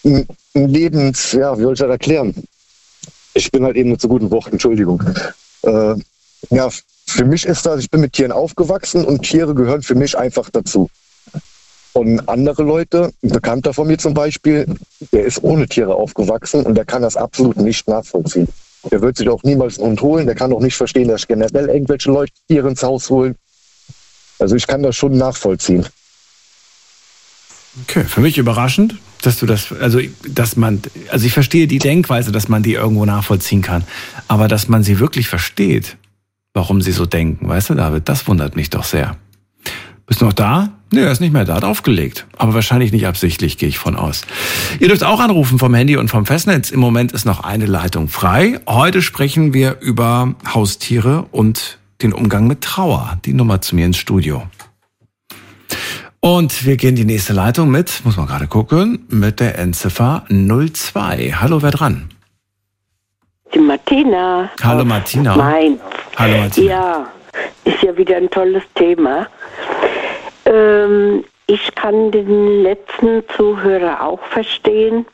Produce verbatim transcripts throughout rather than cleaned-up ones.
ein ein Lebens, ja, wie soll ich das erklären? Ich bin halt eben nicht so gut in Worten, Entschuldigung. Äh, ja, für mich ist das, ich bin mit Tieren aufgewachsen und Tiere gehören für mich einfach dazu. Und andere Leute, ein Bekannter von mir zum Beispiel, der ist ohne Tiere aufgewachsen und der kann das absolut nicht nachvollziehen. Der wird sich auch niemals einen Hund holen, der kann auch nicht verstehen, dass generell irgendwelche Leute Tiere ins Haus holen. Also ich kann das schon nachvollziehen. Okay, für mich überraschend, dass du das, also dass man, also ich verstehe die Denkweise, dass man die irgendwo nachvollziehen kann, aber dass man sie wirklich versteht, warum sie so denken, weißt du, David, das wundert mich doch sehr. Bist du noch da? Nee, er ist nicht mehr da, hat aufgelegt. Aber wahrscheinlich nicht absichtlich, gehe ich von aus. Ihr dürft auch anrufen vom Handy und vom Festnetz. Im Moment ist noch eine Leitung frei. Heute sprechen wir über Haustiere und den Umgang mit Trauer. Die Nummer zu mir ins Studio. Und wir gehen die nächste Leitung mit, muss man gerade gucken, mit der Endziffer null zwei. Hallo, wer dran? Die Martina. Hallo Martina. Nein. Hallo Martina. Ja, ist ja wieder ein tolles Thema. Ähm, ich kann den letzten Zuhörer auch verstehen,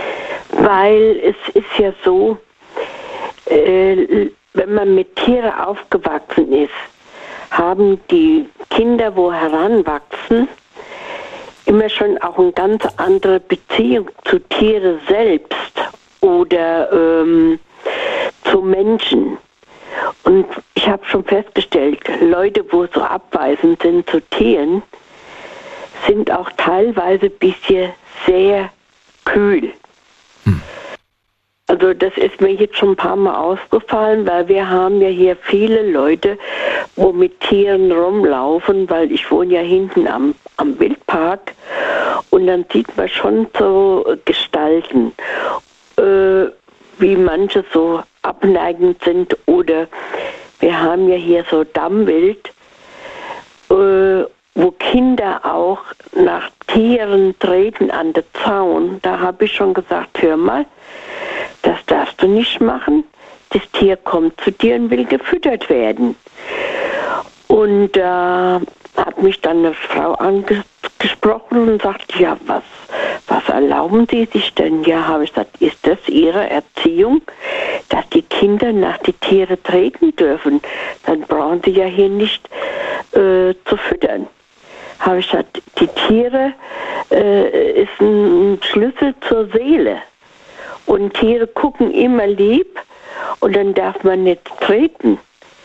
weil es ist ja so, äh, wenn man mit Tieren aufgewachsen ist, haben die Kinder, wo heranwachsen, immer schon auch eine ganz andere Beziehung zu Tieren selbst oder ähm, zu Menschen. Und ich habe schon festgestellt, Leute, wo so abweisend sind zu Tieren, sind auch teilweise ein bisschen sehr kühl. Hm. Also das ist mir jetzt schon ein paar Mal aufgefallen, weil wir haben ja hier viele Leute, wo mit Tieren rumlaufen, weil ich wohne ja hinten am, am Wildpark und dann sieht man schon so Gestalten, äh, wie manche so abneigend sind oder wir haben ja hier so Dammwild, äh, wo Kinder auch nach Tieren treten an den Zaun. Da habe ich schon gesagt, hör mal, das darfst du nicht machen. Das Tier kommt zu dir und will gefüttert werden. Und da äh, hat mich dann eine Frau angesprochen und sagt, ja, was, was erlauben Sie sich denn? Ja, habe ich gesagt, ist das Ihre Erziehung, dass die Kinder nach die Tiere treten dürfen? Dann brauchen Sie ja hier nicht äh, zu füttern. Habe ich gesagt, die Tiere äh, ist ein Schlüssel zur Seele. Und Tiere gucken immer lieb und dann darf man nicht treten.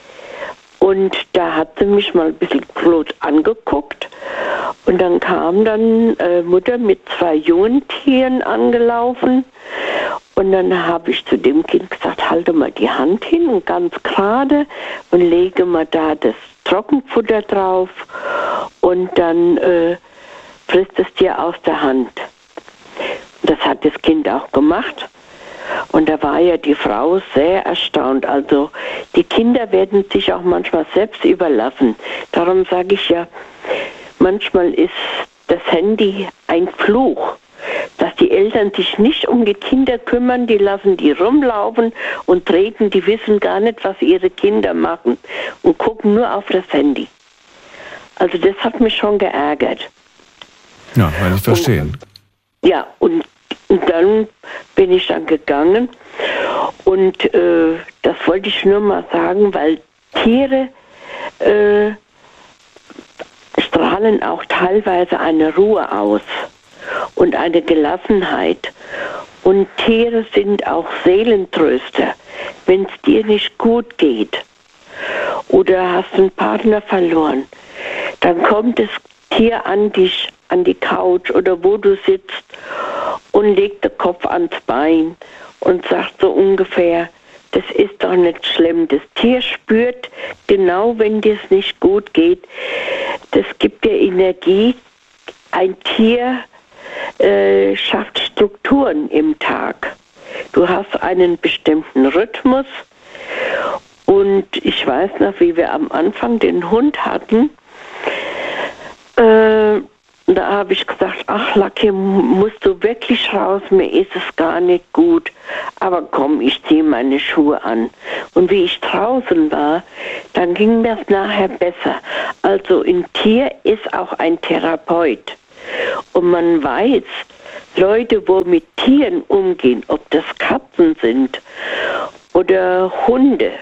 Und da hat sie mich mal ein bisschen blöd angeguckt. Und dann kam dann äh, Mutter mit zwei jungen Tieren angelaufen. Und dann habe ich zu dem Kind gesagt, halte mal die Hand hin und ganz gerade und lege mal da das Trockenfutter drauf. Und dann äh, frisst es dir aus der Hand. Das hat das Kind auch gemacht. Und da war ja die Frau sehr erstaunt. Also die Kinder werden sich auch manchmal selbst überlassen. Darum sage ich ja, manchmal ist das Handy ein Fluch, dass die Eltern sich nicht um die Kinder kümmern, die lassen die rumlaufen und treten, die wissen gar nicht, was ihre Kinder machen und gucken nur auf das Handy. Also das hat mich schon geärgert. Ja, kann ich verstehen. Und, ja, und, und dann bin ich dann gegangen und äh, das wollte ich nur mal sagen, weil Tiere äh, strahlen auch teilweise eine Ruhe aus und eine Gelassenheit. Und Tiere sind auch Seelentröster, wenn es dir nicht gut geht oder hast einen Partner verloren, dann kommt das Tier an dich, an die Couch oder wo du sitzt und legt den Kopf ans Bein und sagt so ungefähr, das ist doch nicht schlimm. Das Tier spürt genau, wenn dir es nicht gut geht. Das gibt dir Energie. Ein Tier äh, schafft Strukturen im Tag. Du hast einen bestimmten Rhythmus. Und ich weiß noch, wie wir am Anfang den Hund hatten. Äh, da habe ich gesagt, ach Lucky, musst du wirklich raus, mir ist es gar nicht gut. Aber komm, ich ziehe meine Schuhe an. Und wie ich draußen war, dann ging mir das nachher besser. Also ein Tier ist auch ein Therapeut. Und man weiß, Leute, wo mit Tieren umgehen, ob das Katzen sind oder Hunde,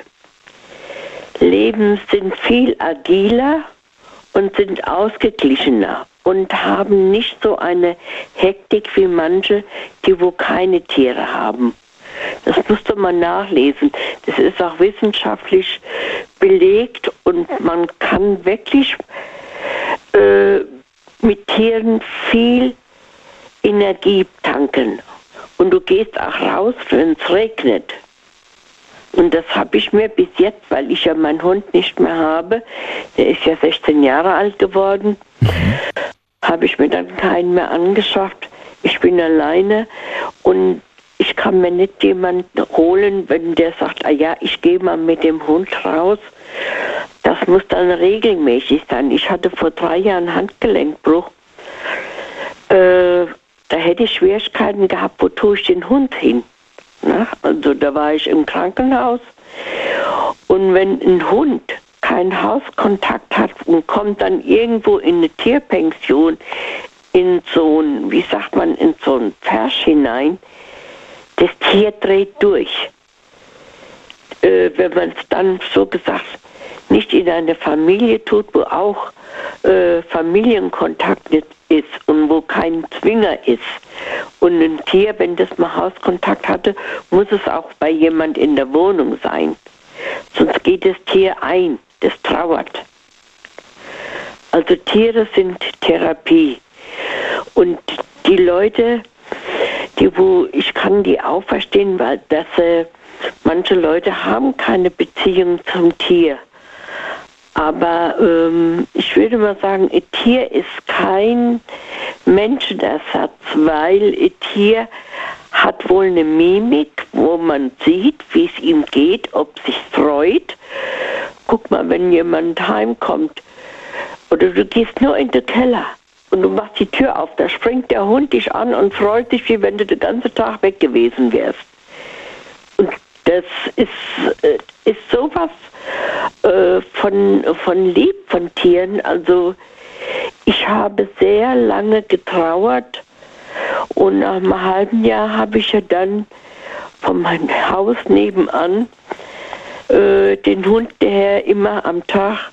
leben, sind viel agiler und sind ausgeglichener und haben nicht so eine Hektik wie manche, die wo keine Tiere haben. Das musste man nachlesen. Das ist auch wissenschaftlich belegt und man kann wirklich äh, mit Tieren viel Energie tanken. Und du gehst auch raus, wenn es regnet. Und das habe ich mir bis jetzt, weil ich ja meinen Hund nicht mehr habe, der ist ja sechzehn Jahre alt geworden, mhm. habe ich mir dann keinen mehr angeschafft. Ich bin alleine und ich kann mir nicht jemanden holen, wenn der sagt, ah ja, ich gehe mal mit dem Hund raus. Das muss dann regelmäßig sein. Ich hatte vor drei Jahren Handgelenkbruch. Äh, da hätte ich Schwierigkeiten gehabt, wo tue ich den Hund hin? Na, also da war ich im Krankenhaus. Und wenn ein Hund keinen Hauskontakt hat und kommt dann irgendwo in eine Tierpension, in so ein, wie sagt man, in so ein Pferch hinein, das Tier dreht durch. Äh, wenn man es dann, so gesagt, nicht in eine Familie tut, wo auch äh, Familienkontakt ist und wo kein Zwinger ist. Und ein Tier, wenn das mal Hauskontakt hatte, muss es auch bei jemand in der Wohnung sein. Sonst geht das Tier ein, das trauert. Also Tiere sind Therapie. Und die Leute, die wo, ich kann die auch verstehen, weil das, äh, manche Leute haben keine Beziehung zum Tier. Aber ähm, ich würde mal sagen, ein Tier ist kein Menschenersatz, weil ein Tier hat wohl eine Mimik, wo man sieht, wie es ihm geht, ob es sich freut. Guck mal, wenn jemand heimkommt oder du gehst nur in den Keller und du machst die Tür auf, da springt der Hund dich an und freut sich, wie wenn du den ganzen Tag weg gewesen wärst. Und das ist, äh, ist sowas äh, von, von lieb von Tieren. Also ich habe sehr lange getrauert und nach einem halben Jahr habe ich ja dann von meinem Haus nebenan äh, den Hund, der immer am Tag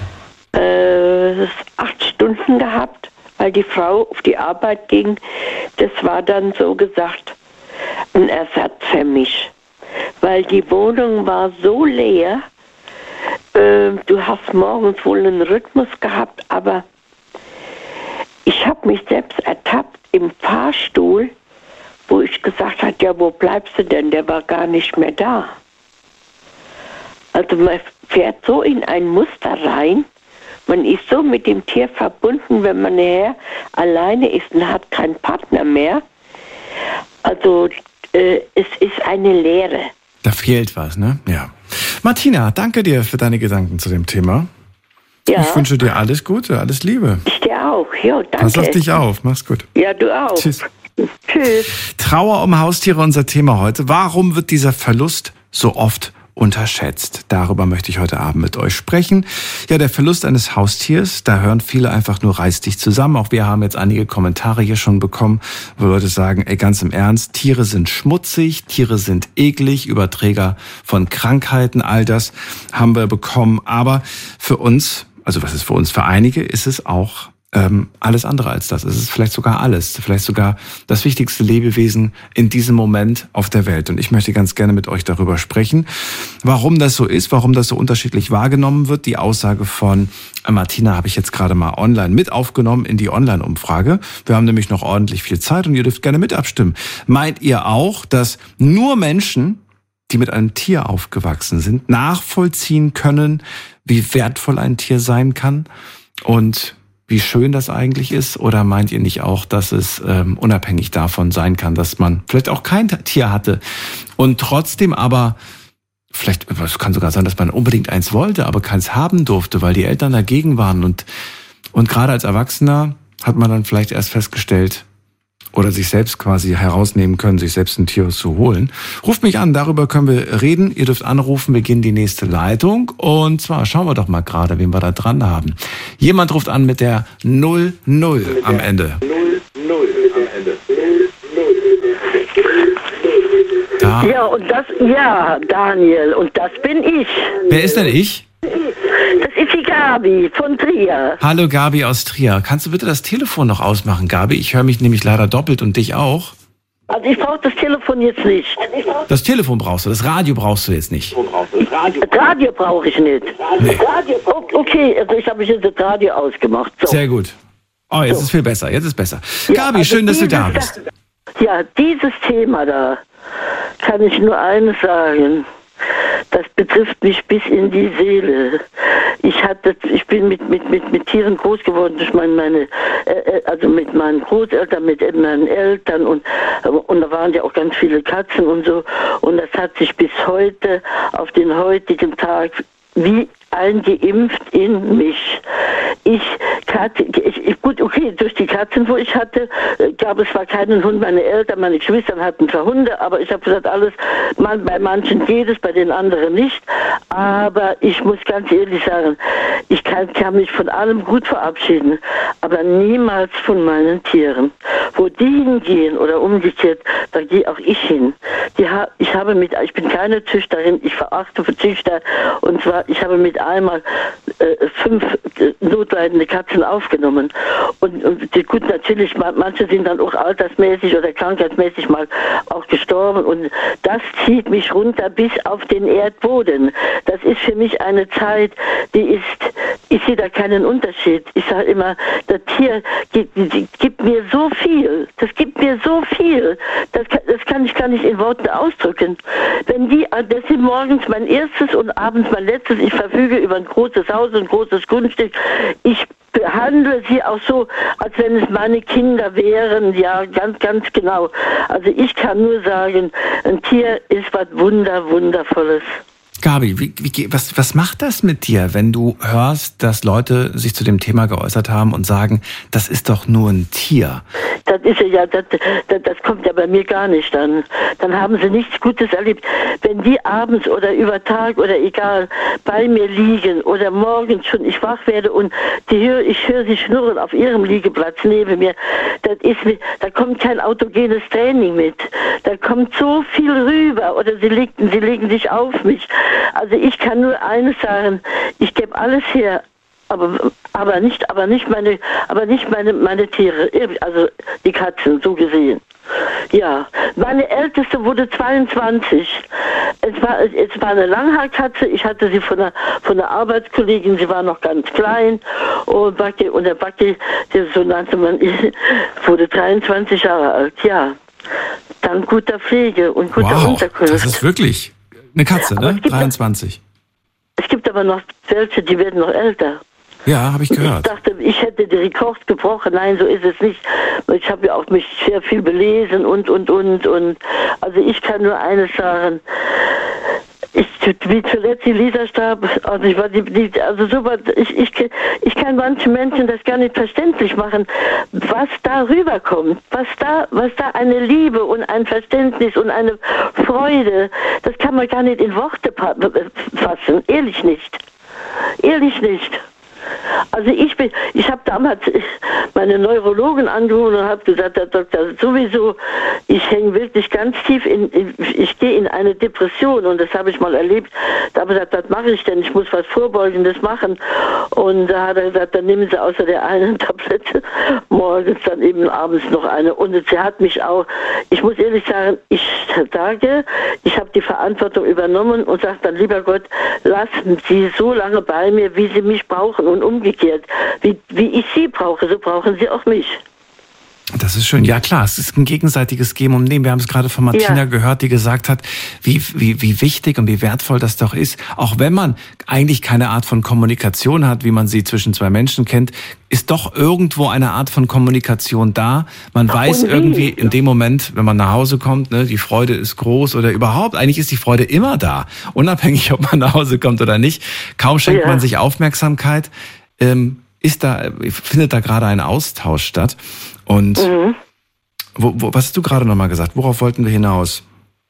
äh, acht Stunden gehabt, weil die Frau auf die Arbeit ging. Das war dann so gesagt ein Ersatz für mich. Weil die Wohnung war so leer, äh, du hast morgens wohl einen Rhythmus gehabt, aber ich habe mich selbst ertappt im Fahrstuhl, wo ich gesagt habe, ja, wo bleibst du denn? Der war gar nicht mehr da. Also man fährt so in ein Muster rein, man ist so mit dem Tier verbunden, wenn man nachher alleine ist und hat keinen Partner mehr. Also äh, es ist eine Leere. Da fehlt was, ne? Ja. Martina, danke dir für deine Gedanken zu dem Thema. Ja. Ich wünsche dir alles Gute, alles Liebe. Ich dir auch. Jo, danke. Pass auf dich auf. Mach's gut. Ja, du auch. Tschüss. Tschüss. Trauer um Haustiere, unser Thema heute. Warum wird dieser Verlust so oft unterschätzt? Darüber möchte ich heute Abend mit euch sprechen. Ja, der Verlust eines Haustiers, da hören viele einfach nur reiß dich zusammen. Auch wir haben jetzt einige Kommentare hier schon bekommen, wo Leute sagen, ey, ganz im Ernst, Tiere sind schmutzig, Tiere sind eklig, Überträger von Krankheiten, all das haben wir bekommen. Aber für uns, also was ist für uns, für einige ist es auch Ähm, alles andere als das. Es ist vielleicht sogar alles, vielleicht sogar das wichtigste Lebewesen in diesem Moment auf der Welt. Und ich möchte ganz gerne mit euch darüber sprechen, warum das so ist, warum das so unterschiedlich wahrgenommen wird. Die Aussage von Martina habe ich jetzt gerade mal online mit aufgenommen in die Online-Umfrage. Wir haben nämlich noch ordentlich viel Zeit und ihr dürft gerne mit abstimmen. Meint ihr auch, dass nur Menschen, die mit einem Tier aufgewachsen sind, nachvollziehen können, wie wertvoll ein Tier sein kann und wie schön das eigentlich ist? Oder meint ihr nicht auch, dass es ähm, unabhängig davon sein kann, dass man vielleicht auch kein Tier hatte und trotzdem aber, vielleicht, es kann sogar sein, dass man unbedingt eins wollte, aber keins haben durfte, weil die Eltern dagegen waren und, und gerade als Erwachsener hat man dann vielleicht erst festgestellt, oder sich selbst quasi herausnehmen können, sich selbst ein Tier zu holen. Ruft mich an, darüber können wir reden. Ihr dürft anrufen, wir gehen in die nächste Leitung. Und zwar schauen wir doch mal gerade, wen wir da dran haben. Jemand ruft an mit der null null am Ende. null null am Ende. Ja. Ja, und das, ja, Daniel, und das bin ich. Wer ist denn ich? Das ist die Gabi von Trier. Hallo Gabi aus Trier. Kannst du bitte das Telefon noch ausmachen, Gabi? Ich höre mich nämlich leider doppelt und dich auch. Also ich brauche das Telefon jetzt nicht. Das Telefon brauchst du, das Radio brauchst du jetzt nicht. Das Radio brauche ich nicht. Nee. Okay, also ich habe jetzt das Radio ausgemacht. So. Sehr gut. Oh, jetzt so. Ist viel besser, jetzt ist besser. Ja, Gabi, also schön, dass dieses, du da bist. Ja, dieses Thema da, kann ich nur eines sagen. Das betrifft mich bis in die Seele. Ich hatte, ich bin mit mit mit mit Tieren groß geworden durch meine, meine äh, also mit meinen Großeltern, mit meinen Eltern und und da waren ja auch ganz viele Katzen und so und das hat sich bis heute auf den heutigen Tag wie eingeimpft in mich. Ich, Katze, ich, gut, okay, durch die Katzen, wo ich hatte, gab es zwar keinen Hund, meine Eltern, meine Geschwister hatten zwar Hunde, aber ich habe gesagt, alles, man, bei manchen geht es, bei den anderen nicht, aber ich muss ganz ehrlich sagen, ich kann, kann mich von allem gut verabschieden, aber niemals von meinen Tieren. Wo die hingehen oder umgekehrt, da gehe auch ich hin. Die, ich habe mit, ich bin keine Züchterin, ich verachte Züchter, und zwar, ich habe mit einmal äh, fünf äh, notleidende Katzen aufgenommen. Und, und die, gut, natürlich, manche sind dann auch altersmäßig oder krankheitsmäßig mal auch gestorben. Und das zieht mich runter bis auf den Erdboden. Das ist für mich eine Zeit, die ist, ich sehe da keinen Unterschied. Ich sage immer, das Tier gibt, gibt mir so viel. Das gibt mir so viel. Das kann, das kann ich gar nicht in Worten ausdrücken. Wenn die, das sind morgens mein erstes und abends mein letztes, ich verfüge über ein großes Haus, ein großes Grundstück. Ich behandle sie auch so, als wenn es meine Kinder wären, ja, ganz, ganz genau. Also ich kann nur sagen, ein Tier ist was Wunder, Wundervolles. Gabi, wie, wie, was, was macht das mit dir, wenn du hörst, dass Leute sich zu dem Thema geäußert haben und sagen, das ist doch nur ein Tier? Das ist ja, das, das, das kommt ja bei mir gar nicht an. Dann haben sie nichts Gutes erlebt. Wenn die abends oder über Tag oder egal bei mir liegen oder morgens schon ich wach werde und die hör, ich höre sie schnurren auf ihrem Liegeplatz neben mir, das ist, da kommt kein autogenes Training mit. Da kommt so viel rüber oder sie legen, sie legen sich auf mich. Also ich kann nur eines sagen, ich gebe alles her, aber aber nicht aber nicht meine aber nicht meine meine Tiere, also die Katzen so gesehen. Ja, meine älteste wurde zweiundzwanzig. Es war es war eine Langhaarkatze. Ich hatte sie von einer von einer Arbeitskollegin. Sie war noch ganz klein und Backe und der Backe, der so nannte man, wurde dreiundzwanzig Jahre alt. Ja, dank guter Pflege und guter wow, Unterkunft. Das ist wirklich eine Katze, ne? dreiundzwanzig. Es gibt aber noch welche, die werden noch älter. Ja, habe ich gehört. Ich dachte, ich hätte den Rekord gebrochen. Nein, so ist es nicht. Ich habe ja auch mich sehr viel belesen und, und, und. und Also ich kann nur eines sagen. Ich, wie zuletzt die Lisa starb, also ich war die, die also so was, ich, ich, ich kann manchen Menschen das gar nicht verständlich machen, was da rüberkommt, was da, was da eine Liebe und ein Verständnis und eine Freude, das kann man gar nicht in Worte fassen, ehrlich nicht, ehrlich nicht. Also ich bin, ich habe damals meine Neurologin angerufen und habe gesagt, Herr Doktor, sowieso, ich hänge wirklich ganz tief in, in ich gehe in eine Depression und das habe ich mal erlebt. Da habe ich gesagt, was mache ich denn? Ich muss was Vorbeugendes machen. Und da hat er gesagt, dann nehmen Sie außer der einen Tablette morgens dann eben abends noch eine. Und sie hat mich auch, ich muss ehrlich sagen, ich sage, ich habe die Verantwortung übernommen und sage dann, lieber Gott, lassen Sie so lange bei mir, wie Sie mich brauchen. Und umgekehrt, wie, wie ich Sie brauche, so brauchen Sie auch mich. Das ist schön. Ja klar, es ist ein gegenseitiges Geben und Nehmen. Wir haben es gerade von Martina ja. gehört, die gesagt hat, wie, wie, wie wichtig und wie wertvoll das doch ist. Auch wenn man eigentlich keine Art von Kommunikation hat, wie man sie zwischen zwei Menschen kennt, ist doch irgendwo eine Art von Kommunikation da. Man weiß irgendwie in dem Moment, wenn man nach Hause kommt, ne, die Freude ist groß oder überhaupt, eigentlich ist die Freude immer da. Unabhängig, ob man nach Hause kommt oder nicht. Kaum schenkt ja. man sich Aufmerksamkeit, ähm, ist da, findet da gerade ein Austausch statt. Und mhm. wo, wo, was hast du gerade nochmal gesagt? Worauf wollten wir hinaus?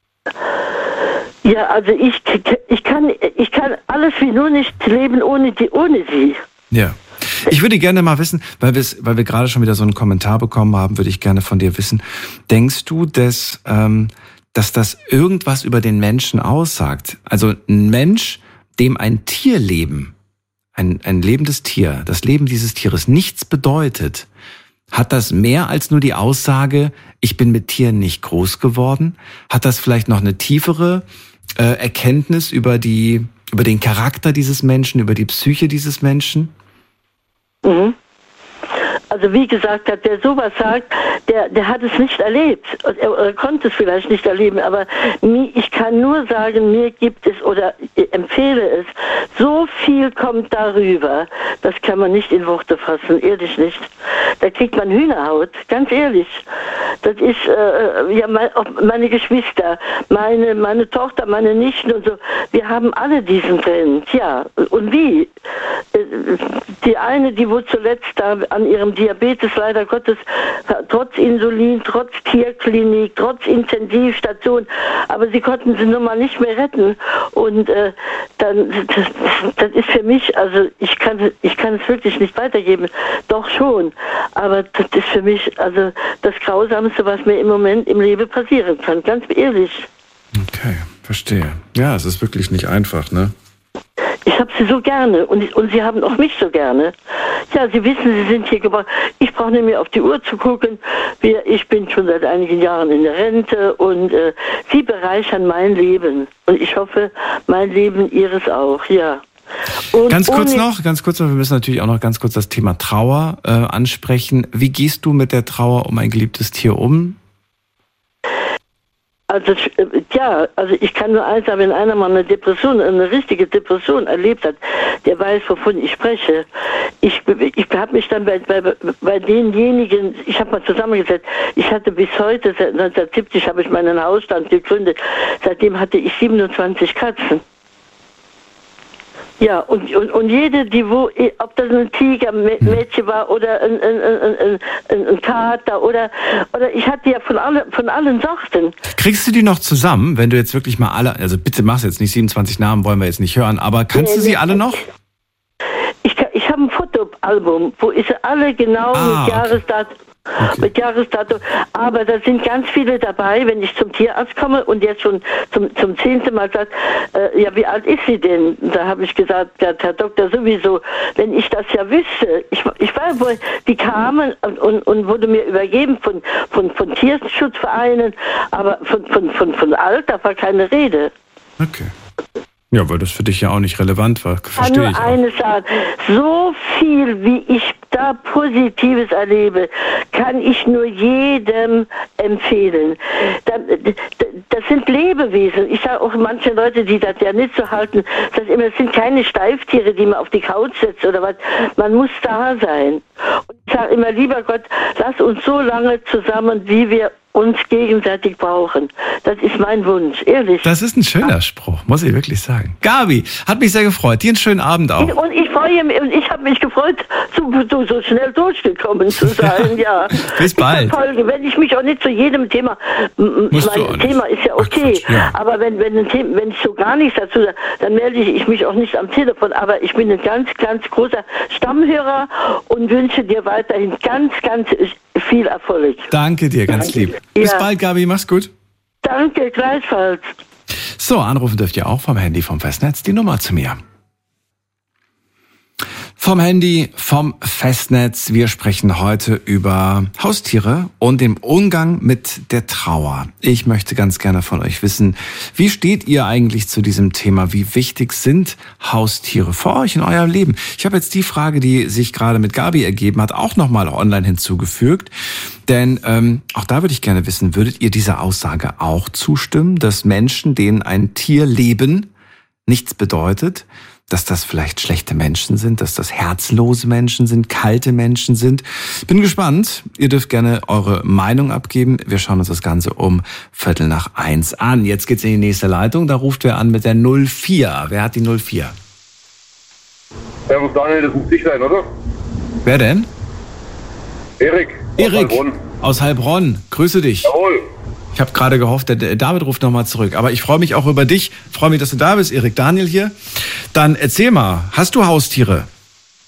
Ja, also ich, ich, kann, ich kann alles wie nur nicht leben ohne, die, ohne sie. Ja. Ich würde gerne mal wissen, weil, weil wir gerade schon wieder so einen Kommentar bekommen haben, würde ich gerne von dir wissen. Denkst du, dass, ähm, dass das irgendwas über den Menschen aussagt. Also ein Mensch, dem ein Tierleben, ein, ein lebendes Tier, das Leben dieses Tieres nichts bedeutet, hat das mehr als nur die Aussage, ich bin mit Tieren nicht groß geworden? Hat das vielleicht noch eine tiefere äh, Erkenntnis über die, über den Charakter dieses Menschen, über die Psyche dieses Menschen? Mhm. Also wie gesagt, wer sowas sagt, der, der hat es nicht erlebt. Er, er konnte es vielleicht nicht erleben, aber ich kann nur sagen, mir gibt es oder empfehle es, so viel kommt darüber, das kann man nicht in Worte fassen, ehrlich nicht. Da kriegt man Hühnerhaut, ganz ehrlich. Das ist, äh, ja, mein, meine Geschwister, meine, meine Tochter, meine Nichten und so, wir haben alle diesen Trend, ja. Und wie? Die eine, die wohl zuletzt da an ihrem Diabetes leider Gottes, trotz Insulin, trotz Tierklinik, trotz Intensivstation, aber sie konnten sie nun mal nicht mehr retten. Und äh, dann, das, das ist für mich, also ich kann, ich kann es wirklich nicht weitergeben, doch schon, aber das ist für mich also das Grausamste, was mir im Moment im Leben passieren kann, ganz ehrlich. Okay, verstehe. Ja, es ist wirklich nicht einfach, ne? Ich habe sie so gerne und, und sie haben auch mich so gerne. Ja, sie wissen, sie sind hier geboren. Ich brauche nicht mehr auf die Uhr zu gucken. Wir, ich bin schon seit einigen Jahren in der Rente und äh, sie bereichern mein Leben. Und ich hoffe, mein Leben ihres auch, ja. Und ganz kurz noch, ganz kurz noch, wir müssen natürlich auch noch ganz kurz das Thema Trauer äh, ansprechen. Wie gehst du mit der Trauer um ein geliebtes Tier um? Also ja, also ich kann nur eins sagen, wenn einer mal eine Depression, eine richtige Depression erlebt hat, der weiß, wovon ich spreche. Ich, ich habe mich dann bei, bei, bei denjenigen, ich habe mal zusammengesetzt, ich hatte bis heute, seit neunzehnhundertsiebzig habe ich meinen Hausstand gegründet, seitdem hatte ich siebenundzwanzig Katzen. Ja, und, und, und jede, die wo, ob das ein Tigermädchen war oder ein, ein, ein, ein, ein Kater oder, oder ich hatte ja von, alle, von allen Sorten. Kriegst du die noch zusammen, wenn du jetzt wirklich mal alle, also bitte mach's jetzt nicht, siebenundzwanzig Namen wollen wir jetzt nicht hören, aber kannst nee, du sie alle noch? Ich, ich habe ein Fotoalbum, wo ich sie alle genau ah, mit Jahresdatum... Okay. Mit Jahresdatum. Aber da sind ganz viele dabei, wenn ich zum Tierarzt komme und jetzt schon zum, zum zehnten Mal sagt, äh, ja, wie alt ist sie denn? Da habe ich gesagt, ja, Herr Doktor, sowieso, wenn ich das ja wüsste, ich, ich weiß, wo die kamen und, und, und wurde mir übergeben von, von, von Tierschutzvereinen, aber von, von, von, von Alter war keine Rede. Okay. Ja, weil das für dich ja auch nicht relevant war. Verstehe ich. Ich kann nur eines sagen, so viel wie ich da Positives erlebe, kann ich nur jedem empfehlen. Das, das sind Lebewesen. Ich sage auch manche Leute, die das ja nicht so halten, das immer, das sind keine Steiftiere, die man auf die Couch setzt oder was. Man muss da sein. Und ich sage immer, lieber Gott, lass uns so lange zusammen, wie wir uns gegenseitig brauchen. Das ist mein Wunsch, ehrlich. Das ist ein schöner Spruch, muss ich wirklich sagen. Gabi, hat mich sehr gefreut. Dir einen schönen Abend auch. Und ich freue mich, und ich habe mich gefreut, so, so, so schnell durchgekommen zu sein, ja. Bis bald. Folge, wenn ich mich auch nicht zu jedem Thema, Musst mein Thema ist ja okay, Ach, ja. aber wenn, wenn, ein Thema, wenn ich so gar nichts dazu sage, dann melde ich mich auch nicht am Telefon, aber ich bin ein ganz, ganz großer Stammhörer und wünsche dir weiterhin ganz, ganz viel Erfolg. Danke dir, ganz lieb. Bis ja. bald, Gabi, mach's gut. Danke, gleichfalls. So, anrufen dürft ihr auch vom Handy, vom Festnetz, die Nummer zu mir. Vom Handy, vom Festnetz. Wir sprechen heute über Haustiere und den Umgang mit der Trauer. Ich möchte ganz gerne von euch wissen, wie steht ihr eigentlich zu diesem Thema? Wie wichtig sind Haustiere für euch in eurem Leben? Ich habe jetzt die Frage, die sich gerade mit Gabi ergeben hat, auch nochmal online hinzugefügt. Denn ähm, auch da würde ich gerne wissen, würdet ihr dieser Aussage auch zustimmen, dass Menschen, denen ein Tierleben nichts bedeutet, dass das vielleicht schlechte Menschen sind, dass das herzlose Menschen sind, kalte Menschen sind. Bin gespannt. Ihr dürft gerne eure Meinung abgeben. Wir schauen uns das Ganze um Viertel nach eins an. Jetzt geht's in die nächste Leitung. Da ruft wer an mit der null vier. Wer hat die null vier? Servus Daniel, das muss dich sein, oder? Wer denn? Erik. Erik aus Heilbronn. Aus Heilbronn. Grüße dich. Jawohl. Ich habe gerade gehofft, der David ruft nochmal zurück. Aber ich freue mich auch über dich. Ich freue mich, dass du da bist, Erik. Daniel hier. Dann erzähl mal, hast du Haustiere?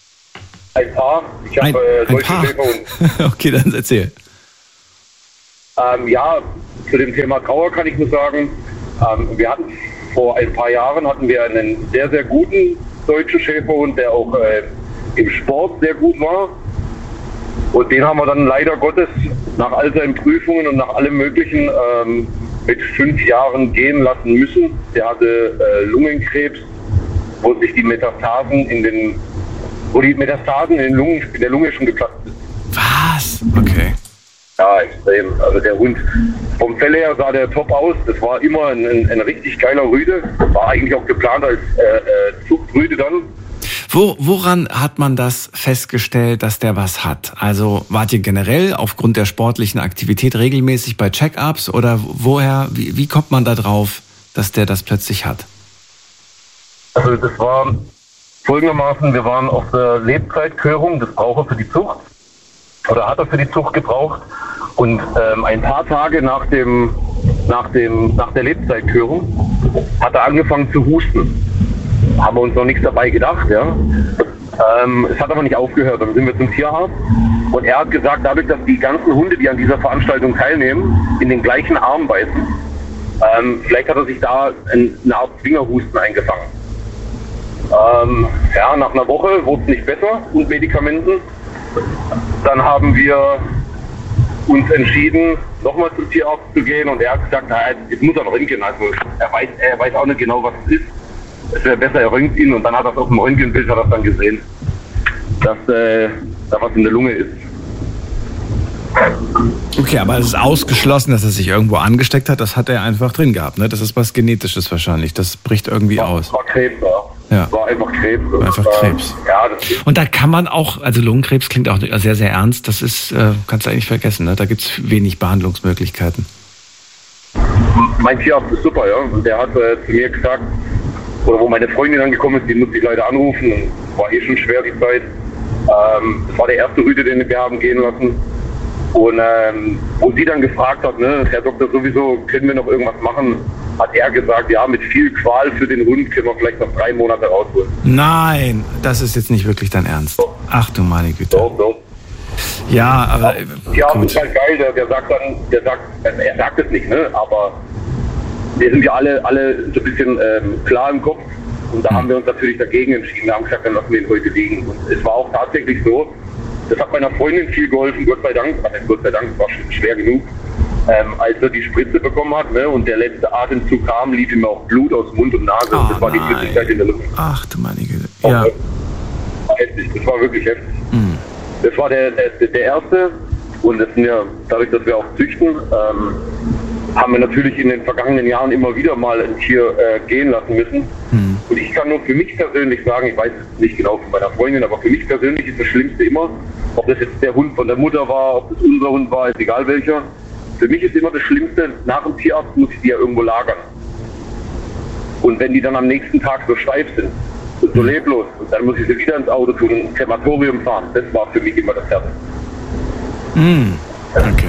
Ein paar. Ich habe ein, äh, ein paar. Okay, dann erzähl. Ähm, ja, zu dem Thema Trauer kann ich nur sagen, ähm, wir hatten vor ein paar Jahren hatten wir einen sehr, sehr guten deutschen Schäferhund, der auch äh, im Sport sehr gut war. Und den haben wir dann leider Gottes nach all seinen Prüfungen und nach allem Möglichen ähm, mit fünf Jahren gehen lassen müssen. Der hatte äh, Lungenkrebs, wo sich die Metastasen in den, wo die Metastasen in, den Lungen, in der Lunge schon geplatzt sind. Was? Okay. Ja, extrem. Also der Hund, vom Fell her sah der top aus. Das war immer ein, ein, ein richtig geiler Rüde. War eigentlich auch geplant als äh, äh, Zuchtrüde dann. Wo, woran hat man das festgestellt, dass der was hat? Also wart ihr generell aufgrund der sportlichen Aktivität regelmäßig bei Check-ups oder woher, wie, wie kommt man da drauf, dass der das plötzlich hat? Also das war folgendermaßen, wir waren auf der Lebzeitkörung, das braucht er für die Zucht oder hat er für die Zucht gebraucht und ähm, ein paar Tage nach dem, nach dem, nach der Lebzeitkörung hat er angefangen zu husten. Haben wir uns noch nichts dabei gedacht, ja. Ähm, es hat aber nicht aufgehört. Dann sind wir zum Tierarzt und er hat gesagt, dadurch, dass die ganzen Hunde, die an dieser Veranstaltung teilnehmen, in den gleichen Arm beißen, ähm, vielleicht hat er sich da ein, eine Art Zwingerhusten eingefangen. Ähm, ja, nach einer Woche wurde es nicht besser und Medikamenten. Dann haben wir uns entschieden, nochmal zum Tierarzt zu gehen und er hat gesagt, na, jetzt muss er röntgen. Also er weiß, er weiß auch nicht genau, was es ist. Es wäre besser, er röntgt ihn und dann hat er auf dem Röntgenbild hat er dann gesehen, dass äh, da was in der Lunge ist. Okay, aber es ist ausgeschlossen, dass er sich irgendwo angesteckt hat. Das hat er einfach drin gehabt, ne? Das ist was Genetisches wahrscheinlich. Das bricht irgendwie war, aus. War Krebs, ja. Ja. War einfach Krebs. War einfach und, Krebs. Äh, ja, das und da kann man auch, also Lungenkrebs klingt auch sehr, sehr ernst. Das ist, äh, kannst du eigentlich vergessen, ne? Da gibt es wenig Behandlungsmöglichkeiten. Mein Tierarzt ist super, ja. Und der hat äh, zu mir gesagt, oder wo meine Freundin angekommen ist, die musste ich leider anrufen. Und war eh schon schwer die Zeit. Ähm, das war der erste Rüde, den wir haben gehen lassen. Und ähm, wo sie dann gefragt hat, ne, Herr Doktor, sowieso, können wir noch irgendwas machen, hat er gesagt, ja, mit viel Qual für den Hund können wir vielleicht noch drei Monate rausholen. Nein, das ist jetzt nicht wirklich dein Ernst. So. Ach du meine Güte. So, so. Ja, aber ja, gut. das ist halt geil, der, der sagt dann, der sagt, er sagt es nicht, ne, aber wir sind ja alle, alle so ein bisschen ähm, klar im Kopf und da hm. haben wir uns natürlich dagegen entschieden. Wir haben gesagt, dann lassen wir ihn heute liegen. Und es war auch tatsächlich so, das hat meiner Freundin viel geholfen, Gott sei Dank, also Gott sei Dank, es war schwer genug, ähm, als er die Spritze bekommen hat, ne, und der letzte Atemzug kam, lief ihm auch Blut aus Mund und Nase. Oh, das war die nein. Flüssigkeit in der Luft. Ach du meine Güte. Ja. Das war heftig, das war wirklich heftig. Hm. Das war der, der, der erste und das sind ja, dadurch, dass wir auch züchten, ähm, haben wir natürlich in den vergangenen Jahren immer wieder mal ein Tier äh, gehen lassen müssen. Hm. Und ich kann nur für mich persönlich sagen, ich weiß es nicht genau von meiner Freundin, aber für mich persönlich ist das Schlimmste immer, ob das jetzt der Hund von der Mutter war, ob das unser Hund war, ist egal welcher. Für mich ist immer das Schlimmste, nach dem Tierarzt muss ich die ja irgendwo lagern. Und wenn die dann am nächsten Tag so steif sind und so leblos, und dann muss ich sie wieder ins Auto tun und ins Krematorium fahren. Das war für mich immer das Herz. Hm. Okay.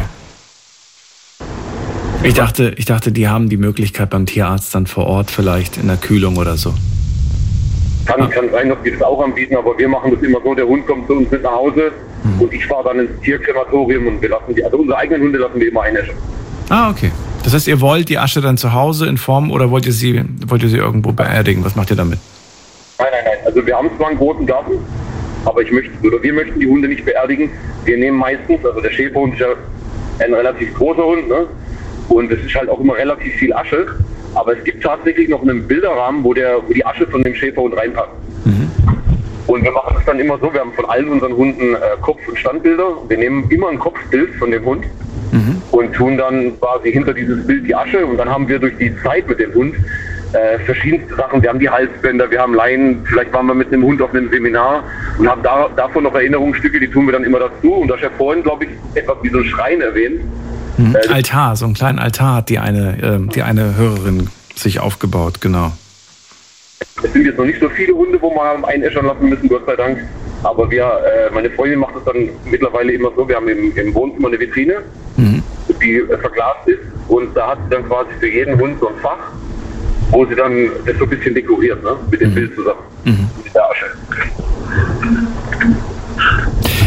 Ich dachte, ich dachte, die haben die Möglichkeit beim Tierarzt dann vor Ort vielleicht in der Kühlung oder so. Kann, ah. kann sein, dass die das auch anbieten, aber wir machen das immer so, der Hund kommt zu uns mit nach Hause hm. und ich fahre dann ins Tierkrematorium und wir lassen die, also unsere eigenen Hunde lassen wir immer einäschen. Ah, okay. Das heißt, ihr wollt die Asche dann zu Hause in Form oder wollt ihr sie, wollt ihr sie irgendwo beerdigen? Was macht ihr damit? Nein, nein, nein. Also wir haben zwar einen großen Garten, aber ich möchte, oder wir möchten die Hunde nicht beerdigen. Wir nehmen meistens, also der Schäferhund ist ja ein relativ großer Hund, ne? Und es ist halt auch immer relativ viel Asche. Aber es gibt tatsächlich noch einen Bilderrahmen, wo, der, wo die Asche von dem Schäferhund reinpasst. Mhm. Und wir machen es dann immer so, wir haben von allen unseren Hunden äh, Kopf- und Standbilder. Wir nehmen immer ein Kopfbild von dem Hund mhm. und tun dann quasi hinter dieses Bild die Asche. Und dann haben wir durch die Zeit mit dem Hund äh, verschiedenste Sachen. Wir haben die Halsbänder, wir haben Leinen. Vielleicht waren wir mit dem Hund auf einem Seminar und haben da, davon noch Erinnerungsstücke, die tun wir dann immer dazu. Und da ist ja vorhin, glaube ich, etwas wie so ein Schrein erwähnt. Mhm. Äh, Altar, so einen kleinen Altar hat die eine, äh, die eine Hörerin sich aufgebaut, genau. Es sind jetzt noch nicht so viele Hunde, wo wir einäschern lassen müssen, Gott sei Dank. Aber wir, äh, meine Freundin macht es dann mittlerweile immer so, wir haben im, im Wohnzimmer eine Vitrine, mhm. die äh, verglast ist. Und da hat sie dann quasi für jeden Hund so ein Fach, wo sie dann das so ein bisschen dekoriert, ne? Mit dem mhm. Bild zusammen, mhm. mit der Asche.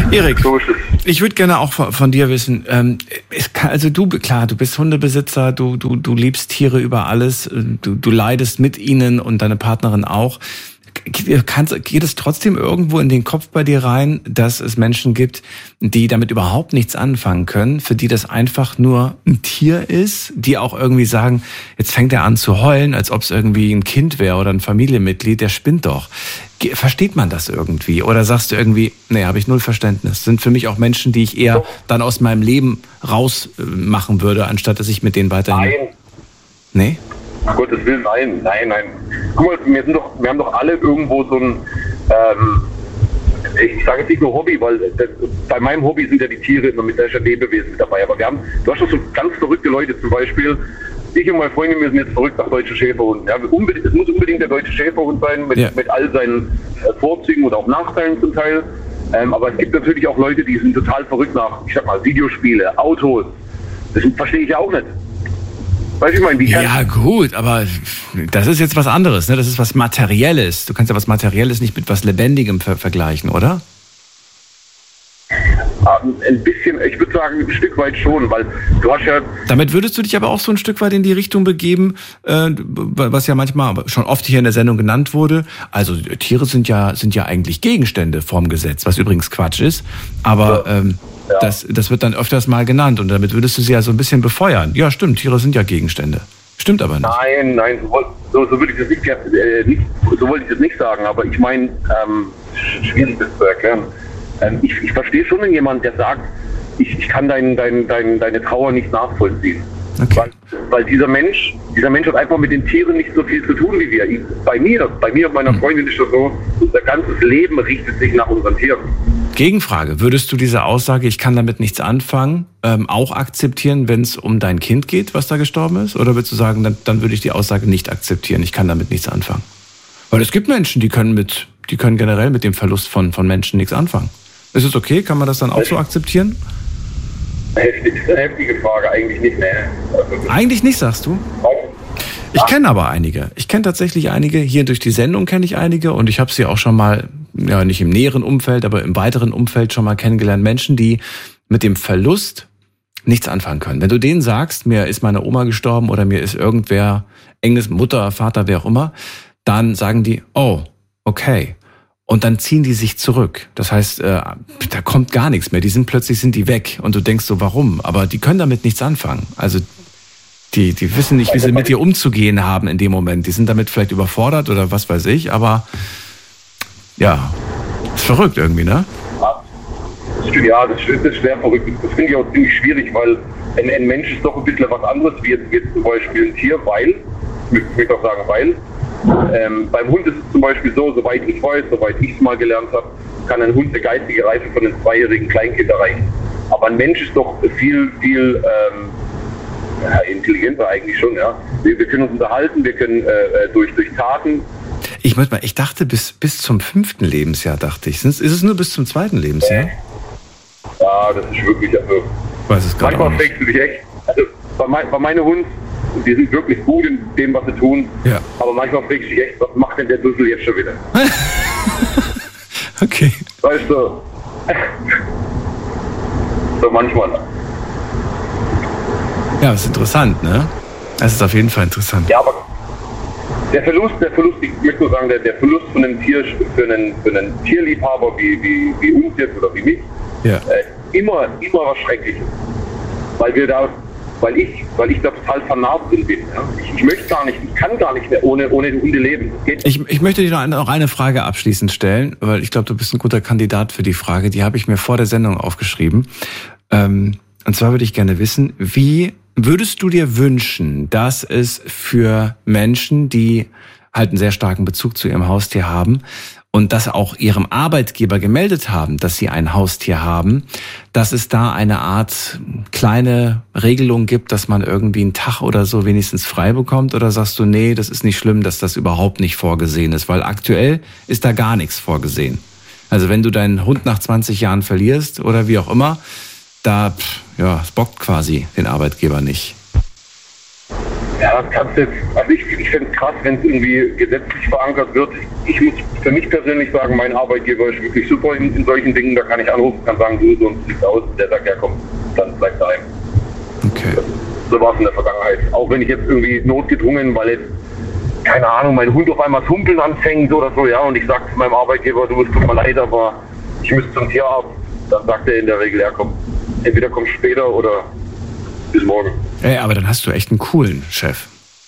Erik, So ist es. ich würde gerne auch von, von dir wissen, ähm, es kann, also du, klar, du bist Hundebesitzer, du, du, du liebst Tiere über alles, du, du leidest mit ihnen und deine Partnerin auch. Kannst, geht es trotzdem irgendwo in den Kopf bei dir rein, dass es Menschen gibt, die damit überhaupt nichts anfangen können, für die das einfach nur ein Tier ist, die auch irgendwie sagen, jetzt fängt er an zu heulen, als ob es irgendwie ein Kind wäre oder ein Familienmitglied, der spinnt doch. Versteht man das irgendwie? Oder sagst du irgendwie, nee, habe ich null Verständnis. Das sind für mich auch Menschen, die ich eher dann aus meinem Leben rausmachen würde, anstatt dass ich mit denen weiterhin... Nein. Nee? Um Gottes Willen, nein, nein, nein. Guck mal, wir, sind doch, wir haben doch alle irgendwo so ein, ähm, ich sage jetzt nicht nur Hobby, weil das, bei meinem Hobby sind ja die Tiere immer mit, da ist ja Lebewesen mit dabei. Aber wir haben, du hast doch so ganz verrückte Leute, zum Beispiel, ich und meine Freundin, wir sind jetzt verrückt nach deutschen Schäferhunden. Ja, unbedingt, es muss unbedingt der deutsche Schäferhund sein, mit, ja. mit all seinen Vorzügen oder auch Nachteilen zum Teil. Ähm, aber es gibt natürlich auch Leute, die sind total verrückt nach, ich sag mal, Videospiele, Autos. Das verstehe ich ja auch nicht. Weißt du, ich meine, wie kann ja gut, aber das ist jetzt was anderes, ne? Das ist was Materielles. Du kannst ja was Materielles nicht mit was Lebendigem ver- vergleichen, oder? Ein bisschen, ich würde sagen, ein Stück weit schon, weil du hast ja... Damit würdest du dich aber auch so ein Stück weit in die Richtung begeben, äh, was ja manchmal schon oft hier in der Sendung genannt wurde. Also Tiere sind ja sind ja eigentlich Gegenstände vorm Gesetz, was übrigens Quatsch ist. Aber ähm, ja. das, das wird dann öfters mal genannt und damit würdest du sie ja so ein bisschen befeuern. Ja, stimmt, Tiere sind ja Gegenstände. Stimmt aber nicht. Nein, nein, so, so würde ich das nicht, äh, nicht, so wollte ich das nicht sagen, aber ich meine, ähm, schwierig das zu erklären. Ähm, ich, ich verstehe schon, wenn jemand, der sagt, ich, ich kann dein, dein, dein, deine Trauer nicht nachvollziehen. Okay. Weil, weil dieser Mensch, dieser Mensch hat einfach mit den Tieren nicht so viel zu tun wie wir. Ich, bei mir, bei mir und meiner Freundin ist das so, unser ganzes Leben richtet sich nach unseren Tieren. Gegenfrage, würdest du diese Aussage, ich kann damit nichts anfangen, ähm, auch akzeptieren, wenn es um dein Kind geht, was da gestorben ist? Oder würdest du sagen, dann, dann würde ich die Aussage nicht akzeptieren, ich kann damit nichts anfangen? Weil es gibt Menschen, die können mit, die können generell mit dem Verlust von, von Menschen nichts anfangen. Ist es okay? Kann man das dann auch so akzeptieren? Heftig, heftige Frage, eigentlich nicht, ne. Also, eigentlich nicht, sagst du? Ich kenne aber einige. Ich kenne tatsächlich einige. Hier durch die Sendung kenne ich einige und ich habe sie auch schon mal, ja nicht im näheren Umfeld, aber im weiteren Umfeld schon mal kennengelernt. Menschen, die mit dem Verlust nichts anfangen können. Wenn du denen sagst, mir ist meine Oma gestorben oder mir ist irgendwer, enges Mutter, Vater, wer auch immer, dann sagen die, oh, okay. Und dann ziehen die sich zurück. Das heißt, äh, da kommt gar nichts mehr. Die sind plötzlich sind die weg und du denkst so, warum? Aber die können damit nichts anfangen. Also die, die wissen nicht, wie sie mit dir umzugehen haben in dem Moment. Die sind damit vielleicht überfordert oder was weiß ich. Aber ja, ist verrückt irgendwie, ne? Ja, das ist schwer verrückt. Das finde ich auch ziemlich schwierig, weil ein, ein Mensch ist doch ein bisschen was anderes wie jetzt, jetzt zum Beispiel ein Tier, weil, ich möchte auch sagen, weil, ähm, beim Hund ist es zum Beispiel so, soweit ich weiß, soweit ich es mal gelernt habe, kann ein Hund eine geistige Reife von einem zweijährigen Kleinkind erreichen. Aber ein Mensch ist doch viel, viel ähm, ja, intelligenter eigentlich schon, ja. Wir, wir können uns unterhalten, wir können äh, durch, durch Taten. Ich möchte mal, ich dachte bis, bis zum fünften Lebensjahr, dachte ich. Ist es nur bis zum zweiten Lebensjahr? Ja, das ist wirklich, also, weiß es gar manchmal nicht. fragst du dich echt, also bei, mein, bei meinen Hunden, die sind wirklich gut in dem, was sie tun, ja. Aber manchmal fragst du dich echt, was macht denn der Dussel jetzt schon wieder? Okay. Weißt du, so manchmal. Ja, das ist interessant, ne? Das ist auf jeden Fall interessant. Ja, aber der Verlust, der Verlust, ich möchte nur sagen, der, der Verlust von einem Tier, für einen, für einen Tierliebhaber wie, wie, wie uns jetzt oder wie mich, ja. äh, immer, immer was Schreckliches. Weil wir da, weil ich, weil ich da total vernarbt bin. Ja? Ich, ich möchte gar nicht, ich kann gar nicht mehr ohne, ohne die Hunde leben. Das geht ich, ich möchte dir noch eine, noch eine Frage abschließend stellen, weil ich glaube, du bist ein guter Kandidat für die Frage. Die habe ich mir vor der Sendung aufgeschrieben. Ähm, und zwar würde ich gerne wissen, wie würdest du dir wünschen, dass es für Menschen, die halt einen sehr starken Bezug zu ihrem Haustier haben und das auch ihrem Arbeitgeber gemeldet haben, dass sie ein Haustier haben, dass es da eine Art kleine Regelung gibt, dass man irgendwie einen Tag oder so wenigstens frei bekommt? Oder sagst du, nee, das ist nicht schlimm, dass das überhaupt nicht vorgesehen ist? Weil aktuell ist da gar nichts vorgesehen. Also wenn du deinen Hund nach zwanzig Jahren verlierst oder wie auch immer, da, ja, es bockt quasi den Arbeitgeber nicht. Ja, das kannst du jetzt, also ich, ich finde es krass, wenn es irgendwie gesetzlich verankert wird. Ich muss für mich persönlich sagen, mein Arbeitgeber ist wirklich super in, in solchen Dingen. Da kann ich anrufen, kann sagen, du, so sieht's aus. Der sagt, ja komm, dann bleib daheim. Okay. So war es in der Vergangenheit. Auch wenn ich jetzt irgendwie notgedrungen, weil jetzt, keine Ahnung, mein Hund auf einmal das Humpeln anfängt oder so, ja, und ich sage zu meinem Arbeitgeber, du, es tut mir leid, aber ich müsste zum Tierarzt. Dann sagt er in der Regel, ja komm, entweder komm später oder bis morgen. Ey, aber dann hast du echt einen coolen Chef.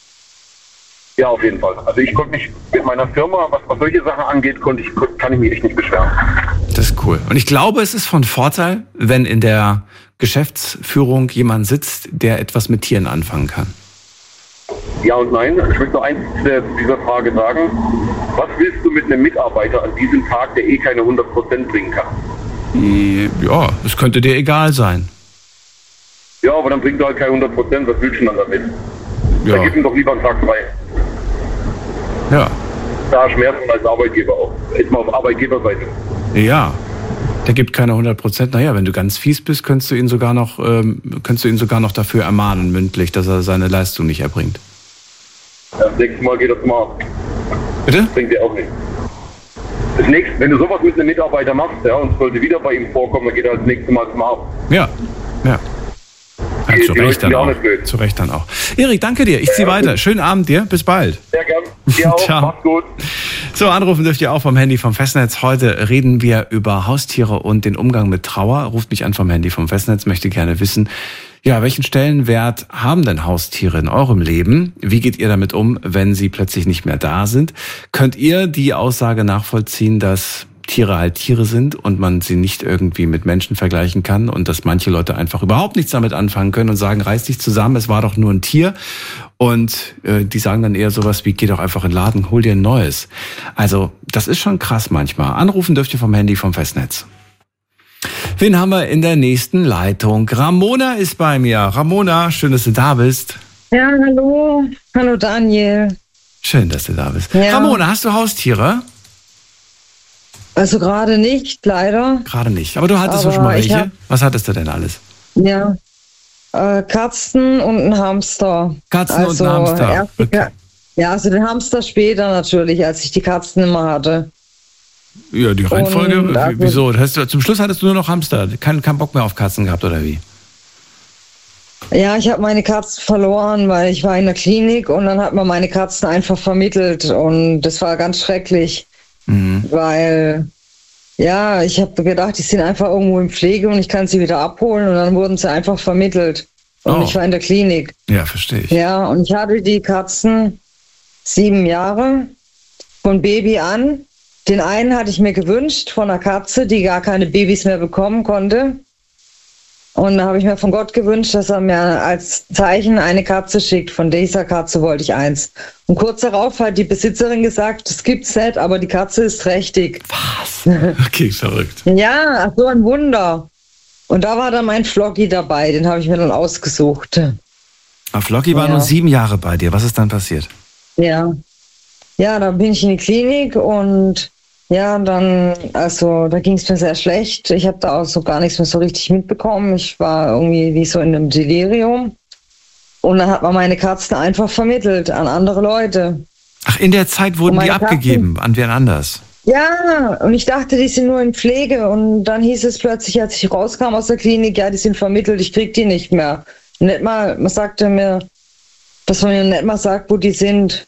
Ja, auf jeden Fall. Also ich konnte mich mit meiner Firma, was, was solche Sachen angeht, konnte ich, kann ich mich echt nicht beschweren. Das ist cool. Und ich glaube, es ist von Vorteil, wenn in der Geschäftsführung jemand sitzt, der etwas mit Tieren anfangen kann. Ja und nein. Ich möchte noch eins zu dieser Frage sagen. Was willst du mit einem Mitarbeiter an diesem Tag, der eh keine hundert Prozent bringen kann? Ja, es könnte dir egal sein. Ja, aber dann bringt er halt keine hundert Prozent. Was willst du dann damit? Ja. Dann gib ihm doch lieber einen Tag frei. Ja. Da schmerzt man als Arbeitgeber auch. Jetzt mal auf Arbeitgeberseite. Ja. Der gibt keine hundert Prozent. Naja, wenn du ganz fies bist, könntest du ihn sogar noch, ähm, könntest du ihn sogar noch dafür ermahnen, mündlich, dass er seine Leistung nicht erbringt. Ja, das nächste Mal geht er zum Arzt. Bitte? Das bringt dir auch nicht. Das nächste, wenn du sowas mit einem Mitarbeiter machst, ja, und es sollte wieder bei ihm vorkommen, dann geht er das nächste Mal zum Arzt. Ja, ja. Ja, Die- zu die Recht Leute dann sind auch. auch nicht blöd. Zu Recht dann auch. Erik, danke dir. Ich ziehe Ja, weiter. gut. Schönen Abend dir. Bis bald. Sehr gern. Dir auch. Ciao. Mach's gut. So, anrufen dürft ihr auch vom Handy vom Festnetz. Heute reden wir über Haustiere und den Umgang mit Trauer. Ruft mich an vom Handy vom Festnetz, möchte gerne wissen, ja, welchen Stellenwert haben denn Haustiere in eurem Leben? Wie geht ihr damit um, wenn sie plötzlich nicht mehr da sind? Könnt ihr die Aussage nachvollziehen, dass Tiere halt Tiere sind und man sie nicht irgendwie mit Menschen vergleichen kann und dass manche Leute einfach überhaupt nichts damit anfangen können und sagen, reiß dich zusammen, es war doch nur ein Tier. Und äh, die sagen dann eher sowas wie, geh doch einfach in den Laden, hol dir ein neues. Also das ist schon krass manchmal. Anrufen dürft ihr vom Handy vom Festnetz. Wen haben wir in der nächsten Leitung? Ramona ist bei mir. Ramona, schön, dass du da bist. Ja, hallo. Hallo Daniel. Schön, dass du da bist. Ja. Ramona, hast du Haustiere? Also gerade nicht, leider. Gerade nicht. Aber du hattest doch Aber schon mal ich welche. hab- Was hattest du denn alles? Ja. Äh, Katzen und ein Hamster. Katzen und ein Hamster. erst die Okay. Ka- Ja, also den Hamster später natürlich, als ich die Katzen immer hatte. Ja, die Reihenfolge, Und also- wieso? Hast du, zum Schluss hattest du nur noch Hamster. Kein, kein Bock mehr auf Katzen gehabt, oder wie? Ja, ich habe meine Katzen verloren, weil ich war in der Klinik und dann hat man meine Katzen einfach vermittelt und das war ganz schrecklich, Mhm. weil ja, ich habe gedacht, die sind einfach irgendwo in Pflege und ich kann sie wieder abholen und dann wurden sie einfach vermittelt und Oh. ich war in der Klinik. Ja, verstehe ich. Ja, und ich hatte die Katzen sieben Jahre von Baby an. Den einen hatte ich mir gewünscht von einer Katze, die gar keine Babys mehr bekommen konnte. Und da habe ich mir von Gott gewünscht, dass er mir als Zeichen eine Katze schickt. Von dieser Katze wollte ich eins. Und kurz darauf hat die Besitzerin gesagt, das gibt's nicht, aber die Katze ist trächtig. Was? Okay, verrückt. Ja, ach so ein Wunder. Und da war dann mein Flocky dabei, den habe ich mir dann ausgesucht. Aber Flocky war Ja. nur sieben Jahre bei dir. Was ist dann passiert? Ja. Ja, dann bin ich in die Klinik und ja, dann, also da ging es mir sehr schlecht. Ich habe da auch so gar nichts mehr so richtig mitbekommen. Ich war irgendwie wie so in einem Delirium. Und dann hat man meine Katzen einfach vermittelt an andere Leute. Ach, in der Zeit wurden Und die meine abgegeben an wen anders. Ja, und ich dachte, die sind nur in Pflege. Und dann hieß es plötzlich, als ich rauskam aus der Klinik, ja, die sind vermittelt, ich krieg die nicht mehr. Nicht mal, man sagte mir, dass man mir nicht mal sagt, wo die sind.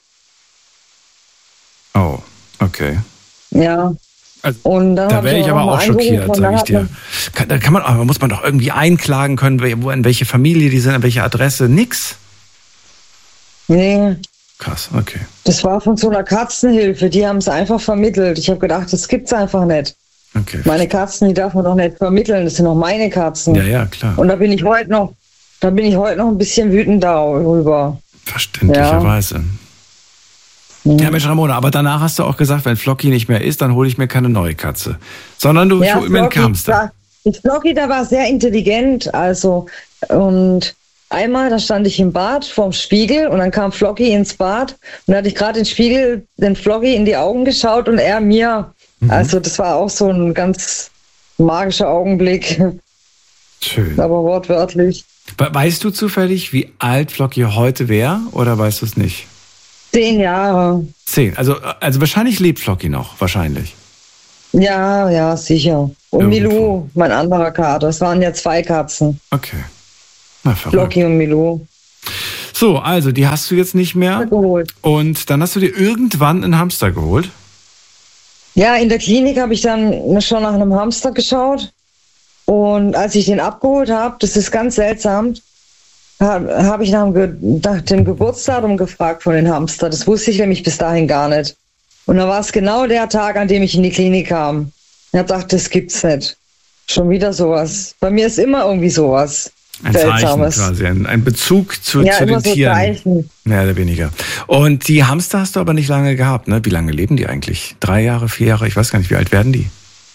Oh, okay. Ja. Also, Und dann Da hab wäre ich auch aber noch mal auch schockiert, angerufen und sage dann ich hat dir. man- Kann, da kann man, aber muss man doch irgendwie einklagen können, wo, an welche Familie die sind, an welche Adresse. Nix. Nee, Krass, okay. das war von so einer Katzenhilfe. Die haben es einfach vermittelt. Ich habe gedacht, das gibt's einfach nicht. okay. Meine Katzen, die darf man doch nicht vermitteln. Das sind doch meine Katzen. Ja, ja, klar. Und da bin ich heute noch, da bin ich heute noch ein bisschen wütend darüber. Verständlicherweise. Ja. Mensch, Ramona, aber danach hast du auch gesagt, wenn Flocky nicht mehr ist, dann hole ich mir keine neue Katze. Sondern du Ja, hol mir einen Flocky Hamster. war- die Flocky, der war sehr intelligent. Also, und einmal, da stand ich im Bad vorm Spiegel und dann kam Flocky ins Bad und da hatte ich gerade den Spiegel, den Flocky in die Augen geschaut und er mir. Mhm. Also, das war auch so ein ganz magischer Augenblick, Schön. aber wortwörtlich. Weißt du zufällig, wie alt Flocky heute wäre, oder weißt du es nicht? Zehn Jahre. Zehn. Also, also wahrscheinlich lebt Flocky noch, wahrscheinlich. Ja, ja, sicher. Und Irgendwo. Milou, mein anderer Kater. Es waren ja zwei Katzen. Okay. Na, verrückt. Flocky und Milou. So, also die hast du jetzt nicht mehr. Geholt. Und dann hast du dir irgendwann einen Hamster geholt. Ja, in der Klinik habe ich dann schon nach einem Hamster geschaut. Und als ich den abgeholt habe, das ist ganz seltsam, habe hab ich nach dem, Ge nach dem Geburtsdatum gefragt von den Hamster. Das wusste ich nämlich bis dahin gar nicht. Und dann war es genau der Tag, an dem ich in die Klinik kam. Ich habe gedacht, das gibt's nicht. Schon wieder sowas. Bei mir ist immer irgendwie sowas. Ein Seltsames. Zeichen quasi, ein, ein Bezug zu, Ja, zu immer den so Tieren. Zeichen. Mehr oder weniger. Und die Hamster hast du aber nicht lange gehabt, ne? Wie lange leben die eigentlich? Drei Jahre, vier Jahre? Ich weiß gar nicht, wie alt werden die?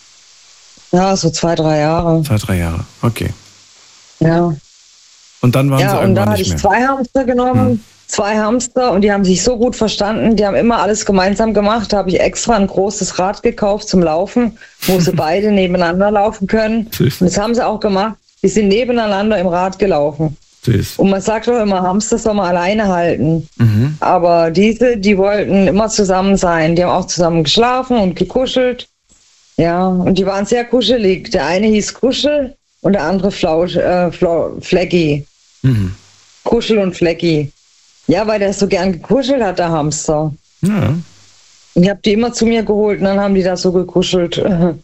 Ja, so zwei, drei Jahre. Zwei, drei Jahre. Okay. Ja. Und dann waren sie Ja, und irgendwann da hatte nicht ich mehr. zwei Hamster genommen, Hm. zwei Hamster, und die haben sich so gut verstanden, die haben immer alles gemeinsam gemacht. Da habe ich extra ein großes Rad gekauft zum Laufen, wo sie beide nebeneinander laufen können. Süß. Und das haben sie auch gemacht. Die sind nebeneinander im Rad gelaufen. Süß. Und man sagt doch immer, Hamster soll man alleine halten. Mhm. Aber diese, die wollten immer zusammen sein. Die haben auch zusammen geschlafen und gekuschelt. Ja, und die waren sehr kuschelig. Der eine hieß Kuschel und der andere Flausch, äh, Flau, Flecki. Mhm. Kuschel und Flecki. Ja, weil der so gern gekuschelt hat, der Hamster. Ja. Und ich habe die immer zu mir geholt und dann haben die da so gekuschelt.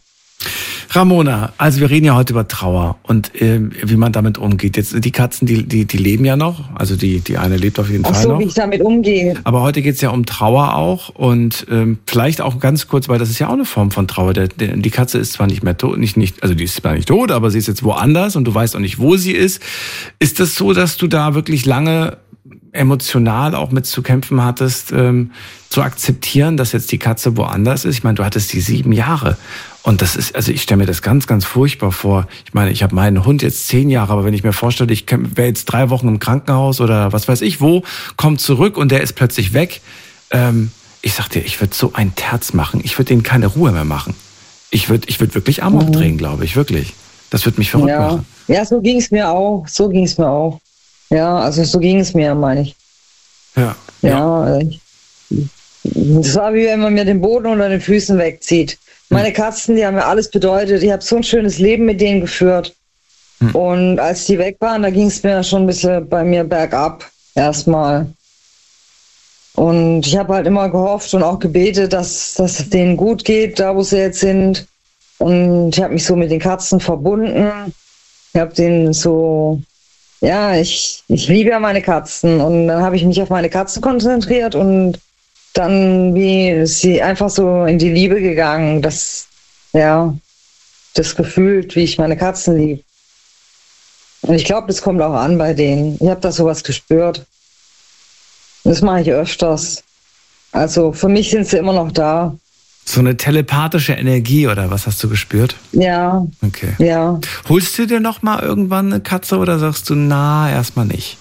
Ramona, also wir reden ja heute über Trauer und äh, wie man damit umgeht. Jetzt die Katzen, die, die, die leben ja noch. Also die, die eine lebt auf jeden Ach Fall so, noch. wie ich damit umgehe. Aber heute geht es ja um Trauer auch und ähm, vielleicht auch ganz kurz, weil das ist ja auch eine Form von Trauer. Der, der, die Katze ist zwar nicht mehr tot, nicht, nicht, also die ist zwar nicht tot, aber sie ist jetzt woanders und du weißt auch nicht, wo sie ist. Ist das so, dass du da wirklich lange emotional auch mit zu kämpfen hattest, ähm, zu akzeptieren, dass jetzt die Katze woanders ist? Ich meine, du hattest die sieben Jahre. Und das ist, also ich stelle mir das ganz, ganz furchtbar vor. Ich meine, ich habe meinen Hund jetzt zehn Jahre, aber wenn ich mir vorstelle, ich wäre jetzt drei Wochen im Krankenhaus oder was weiß ich wo, kommt zurück und der ist plötzlich weg. Ähm, ich sag dir, ich würde so ein Terz machen. Ich würde denen keine Ruhe mehr machen. Ich würde ich würd wirklich Amok Mhm. drehen, glaube ich, wirklich. Das würde mich verrückt Ja. machen. ja, so ging es mir auch. So ging es mir auch. Ja, also so ging es mir, meine ich. Ja. Ja, also ich, das war wie wenn man mir den Boden unter den Füßen wegzieht. Meine Katzen, die haben mir alles bedeutet. Ich habe so ein schönes Leben mit denen geführt. Hm. Und als die weg waren, da ging es mir schon ein bisschen bei mir bergab erstmal. Und ich habe halt immer gehofft und auch gebetet, dass, dass es denen gut geht, da wo sie jetzt sind. Und ich habe mich so mit den Katzen verbunden. Ich habe denen so, ja, ich, ich liebe ja meine Katzen. Und dann habe ich mich auf meine Katzen konzentriert und dann wie ist sie einfach so in die Liebe gegangen, das, ja, das gefühlt, wie ich meine Katzen liebe. Und ich glaube, das kommt auch an bei denen. Ich habe da sowas gespürt. Das mache ich öfters. Also für mich sind sie immer noch da. So eine telepathische Energie oder was hast du gespürt? Ja, Okay. ja. Holst du dir noch mal irgendwann eine Katze oder sagst du, na, erstmal nicht?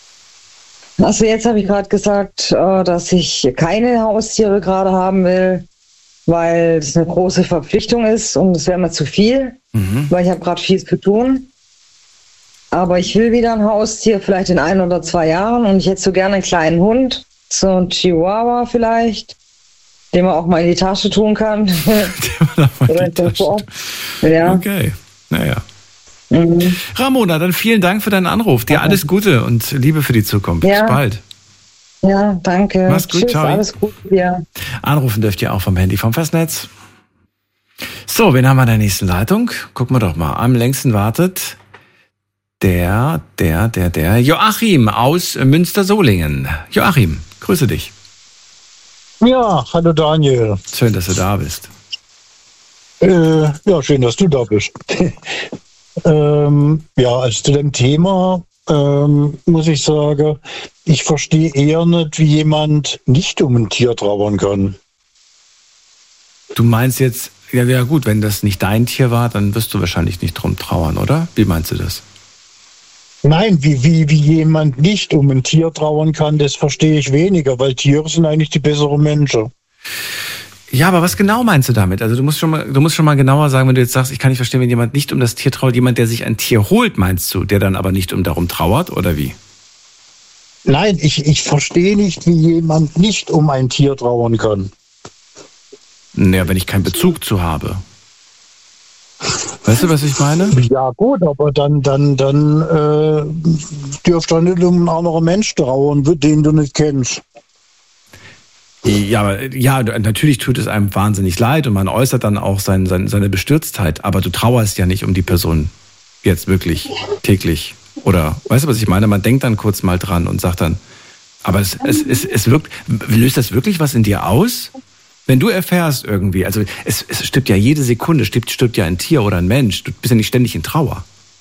Also jetzt habe ich gerade gesagt, äh, dass ich keine Haustiere gerade haben will, weil es eine große Verpflichtung ist und es wäre mir zu viel, Mhm. weil ich habe gerade viel zu tun. Aber ich will wieder ein Haustier, vielleicht in ein oder zwei Jahren, und ich hätte so gerne einen kleinen Hund, so ein Chihuahua vielleicht, den man auch mal in die Tasche tun kann. Oder Die Tasche. so. Ja. Okay, naja. Mhm. Ramona, dann vielen Dank für deinen Anruf. Dir alles Gute und Liebe für die Zukunft. Ja. Bis bald. Ja, danke. Mach's gut, Tschüss, ciao. alles Gute dir. Anrufen dürft ihr auch vom Handy vom Festnetz. So, wen haben wir in der nächsten Leitung? Gucken wir doch mal. Am längsten wartet der, der, der, der Joachim aus Münster-Solingen. Joachim, grüße dich. Ja, hallo Daniel. Schön, dass du da bist. Äh, ja, schön, dass du da bist. ähm, ja, also zu dem Thema ähm, muss ich sagen, ich verstehe eher nicht, wie jemand nicht um ein Tier trauern kann. Du meinst jetzt, ja, ja gut, wenn das nicht dein Tier war, dann wirst du wahrscheinlich nicht drum trauern, oder? Wie meinst du das? Nein, wie, wie, wie jemand nicht um ein Tier trauern kann, das verstehe ich weniger, weil Tiere sind eigentlich die besseren Menschen. Ja, aber was genau meinst du damit? Also du musst schon mal, du musst schon mal genauer sagen, wenn du jetzt sagst, ich kann nicht verstehen, wenn jemand nicht um das Tier trauert, jemand, der sich ein Tier holt, meinst du, der dann aber nicht um darum trauert, oder wie? Nein, ich, ich verstehe nicht, wie jemand nicht um ein Tier trauern kann. Naja, wenn ich keinen Bezug zu habe. Weißt du, was ich meine? Ja gut, aber dann, dann, dann äh, dürfte nicht um einen anderen Mensch trauern, den du nicht kennst. Ja, aber, ja, natürlich tut es einem wahnsinnig leid und man äußert dann auch sein, sein, seine Bestürztheit, aber du trauerst ja nicht um die Person jetzt wirklich täglich. Oder, weißt du, was ich meine? Man denkt dann kurz mal dran und sagt dann, aber es, es, es, es wirkt, löst das wirklich was in dir aus? Wenn du erfährst irgendwie, also es, es stirbt ja jede Sekunde, stirbt, stirbt ja ein Tier oder ein Mensch, du bist ja nicht ständig in Trauer.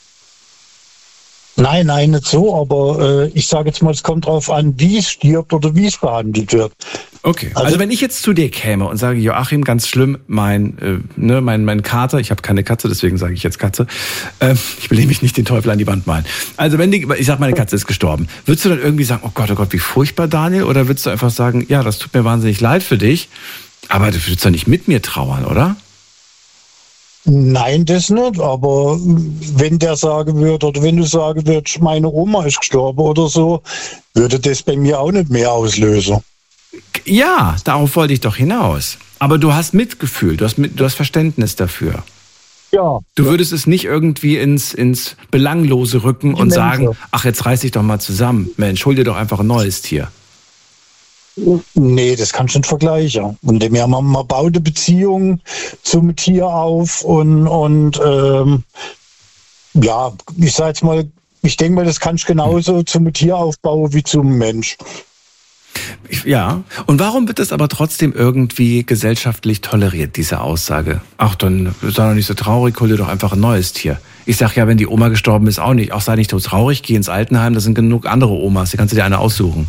Nein, nein, nicht so, aber äh, ich sage jetzt mal, es kommt darauf an, wie es stirbt oder wie es behandelt wird. Okay, also, also wenn ich jetzt zu dir käme und sage, Joachim, ganz schlimm, mein, äh, ne, mein, mein Kater, ich habe keine Katze, deswegen sage ich jetzt Katze, äh, ich will nämlich nicht den Teufel an die Wand malen. Also wenn die, ich sag, meine Katze ist gestorben, würdest du dann irgendwie sagen, oh Gott, oh Gott, wie furchtbar, Daniel, oder würdest du einfach sagen, ja, das tut mir wahnsinnig leid für dich, aber du würdest doch nicht mit mir trauern, oder? Nein, das nicht, aber wenn der sagen würde, oder wenn du sagen würdest, meine Oma ist gestorben oder so, würde das bei mir auch nicht mehr auslösen. Ja, darauf wollte ich doch hinaus. Aber du hast Mitgefühl, du hast, mit, du hast Verständnis dafür. Ja. Du würdest es nicht irgendwie ins, ins Belanglose rücken und sagen, ach, jetzt reiß dich doch mal zusammen. Mensch, hol dir doch einfach ein neues Tier. Nee, das kannst du nicht vergleichen. Und dem ja, man, man baut eine Beziehung zum Tier auf und, und ähm, ja, ich sag jetzt mal, ich denke mal, das kannst du genauso zum Tier aufbauen wie zum Mensch. Ja, und warum wird das aber trotzdem irgendwie gesellschaftlich toleriert, diese Aussage? Ach, dann sei doch nicht so traurig, hol dir doch einfach ein neues Tier. Ich sag ja, wenn die Oma gestorben ist, auch nicht. Auch sei nicht so traurig, geh ins Altenheim, da sind genug andere Omas, da kannst du dir eine aussuchen.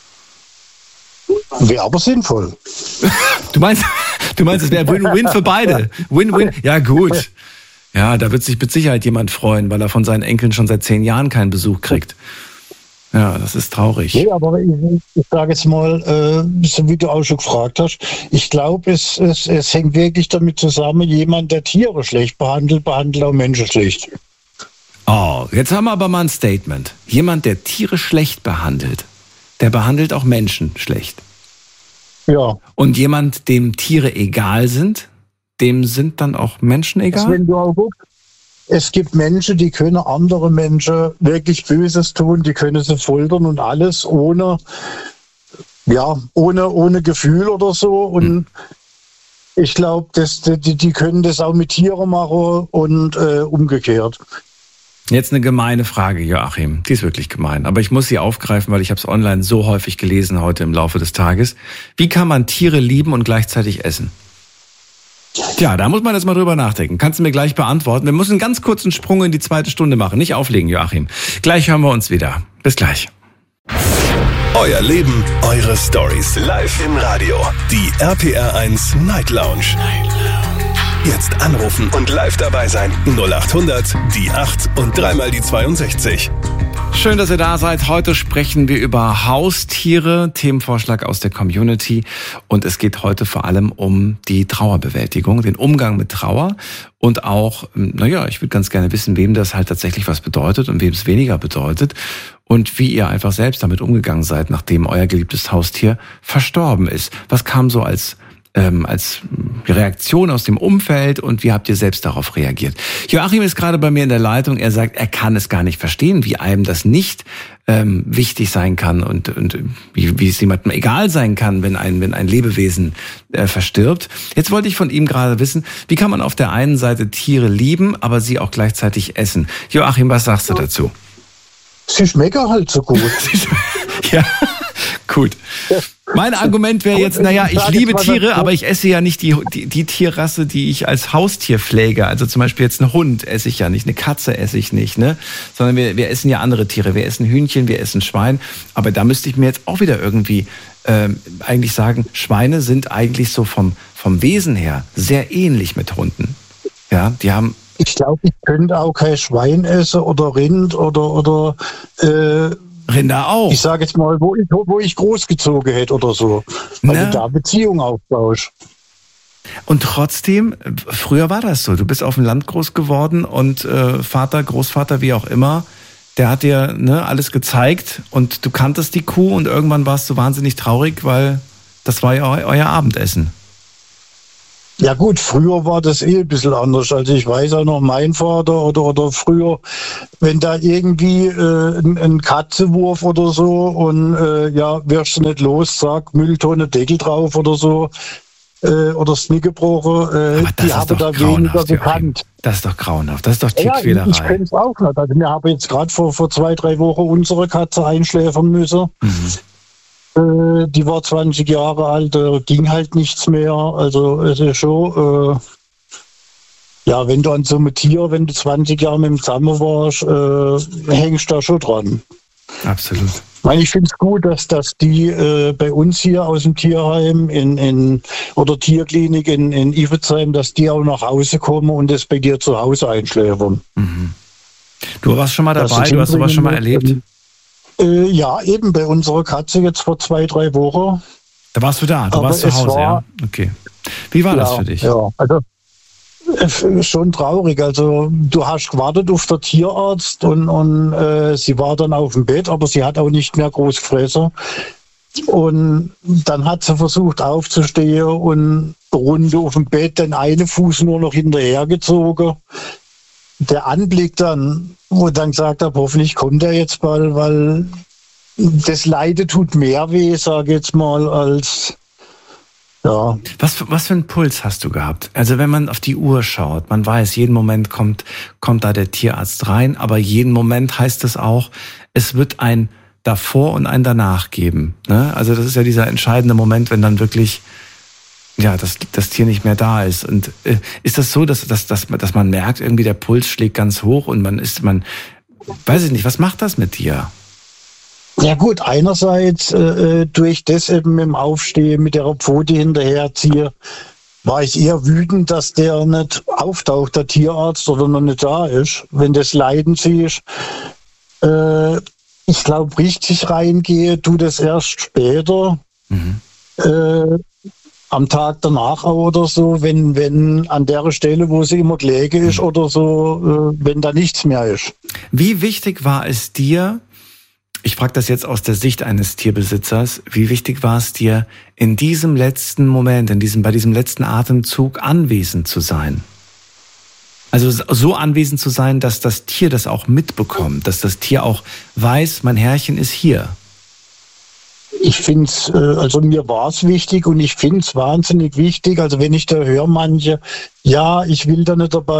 Wäre aber sinnvoll. Du meinst, du meinst, es wäre Win-Win für beide. Win-Win. Ja, gut. Ja, da wird sich mit Sicherheit jemand freuen, weil er von seinen Enkeln schon seit zehn Jahren keinen Besuch kriegt. Ja, das ist traurig. Nee, aber ich, ich sage jetzt mal, äh, so wie du auch schon gefragt hast, ich glaube, es, es, es hängt wirklich damit zusammen, jemand, der Tiere schlecht behandelt, behandelt auch Menschen schlecht. Oh, jetzt haben wir aber mal ein Statement. Jemand, der Tiere schlecht behandelt, der behandelt auch Menschen schlecht. Ja. Und jemand, dem Tiere egal sind, dem sind dann auch Menschen egal? Also wenn du auch guckst, es gibt Menschen, die können andere Menschen wirklich Böses tun, die können sie foltern und alles ohne, ja, ohne, ohne Gefühl oder so. Und hm. ich glaube, die, die können das auch mit Tieren machen und äh, umgekehrt. Jetzt eine gemeine Frage, Joachim. Die ist wirklich gemein. Aber ich muss sie aufgreifen, weil ich habe es online so häufig gelesen heute im Laufe des Tages. Wie kann man Tiere lieben und gleichzeitig essen? Tja, da muss man jetzt mal drüber nachdenken. Kannst du mir gleich beantworten? Wir müssen einen ganz kurzen Sprung in die zweite Stunde machen. Nicht auflegen, Joachim. Gleich hören wir uns wieder. Bis gleich. Euer Leben, eure Stories. Live im Radio. Die R P R eins Night Lounge. Night Lounge. Jetzt anrufen und live dabei sein. null acht hundert, die acht und dreimal die zweiundsechzig. Schön, dass ihr da seid. Heute sprechen wir über Haustiere, Themenvorschlag aus der Community. Und es geht heute vor allem um die Trauerbewältigung, den Umgang mit Trauer. Und auch, naja, ich würde ganz gerne wissen, wem das halt tatsächlich was bedeutet und wem es weniger bedeutet. Und wie ihr einfach selbst damit umgegangen seid, nachdem euer geliebtes Haustier verstorben ist. Was kam so als Ähm, als Reaktion aus dem Umfeld und wie habt ihr selbst darauf reagiert? Joachim ist gerade bei mir in der Leitung. Er sagt, er kann es gar nicht verstehen, wie einem das nicht ähm, wichtig sein kann und, und wie, wie es jemandem egal sein kann, wenn ein, wenn ein Lebewesen äh, verstirbt. Jetzt wollte ich von ihm gerade wissen, wie kann man auf der einen Seite Tiere lieben, aber sie auch gleichzeitig essen? Joachim, was sagst du dazu? Sie schmecken halt so gut. Ja, gut. Mein Argument wäre jetzt, naja, ich liebe Tiere, aber ich esse ja nicht die, die, die Tierrasse, die ich als Haustier pflege. Also zum Beispiel jetzt einen Hund esse ich ja nicht, eine Katze esse ich nicht, ne? Sondern wir, wir essen ja andere Tiere. Wir essen Hühnchen, wir essen Schwein. Aber da müsste ich mir jetzt auch wieder irgendwie ähm, eigentlich sagen, Schweine sind eigentlich so vom, vom Wesen her sehr ähnlich mit Hunden. Ja, die haben... Ich glaube, ich könnte auch kein Schwein essen oder Rind oder... oder äh Rinder auch. Ich sage jetzt mal, wo ich, wo ich großgezogen hätte oder so. Weil Na? du da Beziehung aufbaust. Und trotzdem, früher war das so. Du bist auf dem Land groß geworden und äh, Vater, Großvater, wie auch immer, der hat dir ne, alles gezeigt und du kanntest die Kuh und irgendwann warst du wahnsinnig traurig, weil das war ja eu- euer Abendessen. Ja gut, früher war das eh ein bisschen anders. Also ich weiß auch noch, mein Vater oder, oder früher, wenn da irgendwie äh, ein, ein Katzewurf oder so und äh, ja, wirst du nicht los, sag Mülltonne, Deckel drauf oder so äh, oder das Knie gebrochen, äh, die haben da weniger gekannt. Das ist doch grauenhaft, das ist doch Ja, Tierquälerei. ich kenne es auch nicht. Also wir haben jetzt gerade vor, vor zwei, drei Wochen unsere Katze einschläfern müssen. Mhm. Die war zwanzig Jahre alt, da ging halt nichts mehr. Also es ist schon, äh, ja, wenn du an so einem Tier, wenn du zwanzig Jahre mit dem zusammen warst, äh, hängst du da schon dran. Absolut. Ich meine, ich finde es gut, dass, dass die äh, bei uns hier aus dem Tierheim in, in, oder Tierklinik in, in Iffezheim, dass die auch nach Hause kommen und das bei dir zu Hause einschläfern. Mhm. Du warst schon mal dabei, du hast sowas schon mal erlebt? Äh, ja, eben bei unserer Katze jetzt vor zwei, drei Wochen. Da warst du da, du Aber warst zu es Hause, war- ja? Okay. Wie war ja, das für dich? Ja, also es ist schon traurig. Also du hast gewartet auf den Tierarzt und, und äh, sie war dann auf dem Bett, aber sie hat auch nicht mehr groß gefressen. Und dann hat sie versucht aufzustehen und rund auf dem Bett den einen Fuß nur noch hinterhergezogen. Der Anblick dann, wo ich dann gesagt habe, hoffentlich kommt er jetzt bald, weil das Leiden tut mehr weh, sage ich jetzt mal, als ja. Was, was für einen Puls hast du gehabt? Also wenn man auf die Uhr schaut, man weiß, jeden Moment kommt, kommt da der Tierarzt rein, aber jeden Moment heißt es auch, es wird ein davor und ein danach geben. Ne? Also das ist ja dieser entscheidende Moment, wenn dann wirklich ja, das, das Tier nicht mehr da ist. Und äh, ist das so, dass, dass, dass, dass man merkt, irgendwie der Puls schlägt ganz hoch und man ist, man, weiß ich nicht, was macht das mit dir? Ja gut, einerseits äh, durch das eben mit dem Aufstehen, mit der Pfote hinterherziehe, war ich eher wütend, dass der nicht auftaucht, der Tierarzt, oder noch nicht da ist. Wenn das Leiden siehst, äh, ich glaube, richtig reingehe, tu das erst später. Mhm. Äh, am Tag danach auch oder so, wenn, wenn an der Stelle, wo sie immer gelegen ist oder so, äh, wenn da nichts mehr ist. Wie wichtig war es dir, ich frage das jetzt aus der Sicht eines Tierbesitzers, wie wichtig war es dir, in diesem letzten Moment, in diesem, bei diesem letzten Atemzug anwesend zu sein? Also so anwesend zu sein, dass das Tier das auch mitbekommt, dass das Tier auch weiß, mein Herrchen ist hier. Ich finde es, äh, also mir war es wichtig und ich finde es wahnsinnig wichtig. Also wenn ich da höre, manche, ja, ich will da nicht dabei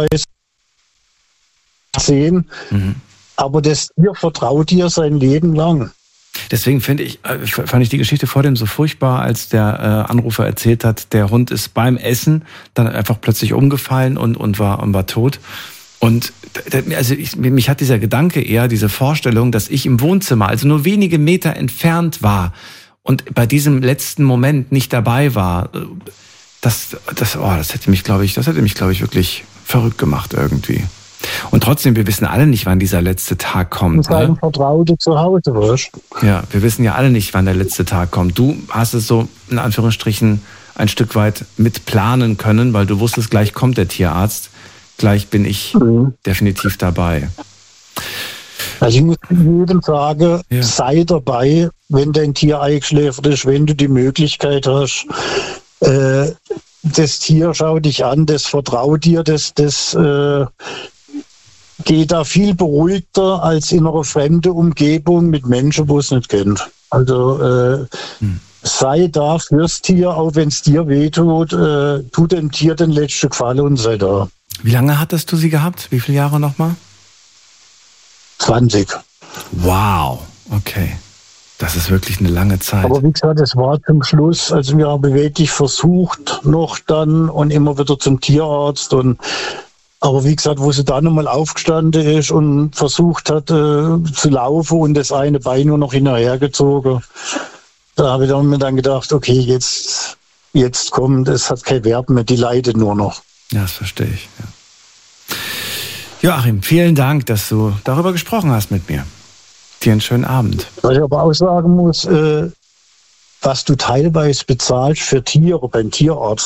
sehen, Mhm. aber das Tier vertraut dir sein Leben lang. Deswegen finde ich, äh, fand ich die Geschichte vor dem so furchtbar, als der äh, Anrufer erzählt hat, der Hund ist beim Essen dann einfach plötzlich umgefallen und, und, war, und war tot. Und also ich, mich hat dieser Gedanke eher, diese Vorstellung, dass ich im Wohnzimmer, also nur wenige Meter entfernt war und bei diesem letzten Moment nicht dabei war, das, das, oh, das hätte mich, glaube ich, das hätte mich, glaube ich, wirklich verrückt gemacht irgendwie. Und trotzdem, wir wissen alle nicht, wann dieser letzte Tag kommt. Und sein Ne? Vertraute zu Hause, weißt du? Ja, wir wissen ja alle nicht, wann der letzte Tag kommt. Du hast es so, in Anführungsstrichen, ein Stück weit mit planen können, weil du wusstest, gleich kommt der Tierarzt. Gleich bin ich Mhm. definitiv dabei. Also ich muss jedem sagen, Ja. sei dabei, wenn dein Tier eingeschläfert ist, wenn du die Möglichkeit hast. Äh, das Tier schaut dich an, das vertraut dir, das, das äh, geht da viel beruhigter als in einer fremden Umgebung mit Menschen, wo es nicht kennt. Also äh, Hm. sei da fürs Tier, auch wenn es dir wehtut, äh, tu dem Tier den letzten Gefallen und sei da. Wie lange hattest du sie gehabt? Wie viele Jahre nochmal? zwanzig. Wow, okay. Das ist wirklich eine lange Zeit. Aber wie gesagt, es war zum Schluss, also wir haben wirklich versucht noch dann und immer wieder zum Tierarzt. Und aber wie gesagt, wo sie dann nochmal aufgestanden ist und versucht hat äh, zu laufen und das eine Bein nur noch hinterhergezogen, da habe ich dann mir dann gedacht, okay, jetzt, jetzt kommt, es hat kein Wert mehr, die leidet nur noch. Ja, das verstehe ich. Ja. Joachim, vielen Dank, dass du darüber gesprochen hast mit mir. Dir einen schönen Abend. Was ich aber auch sagen muss, äh, was du teilweise bezahlst für Tiere beim Tierarzt,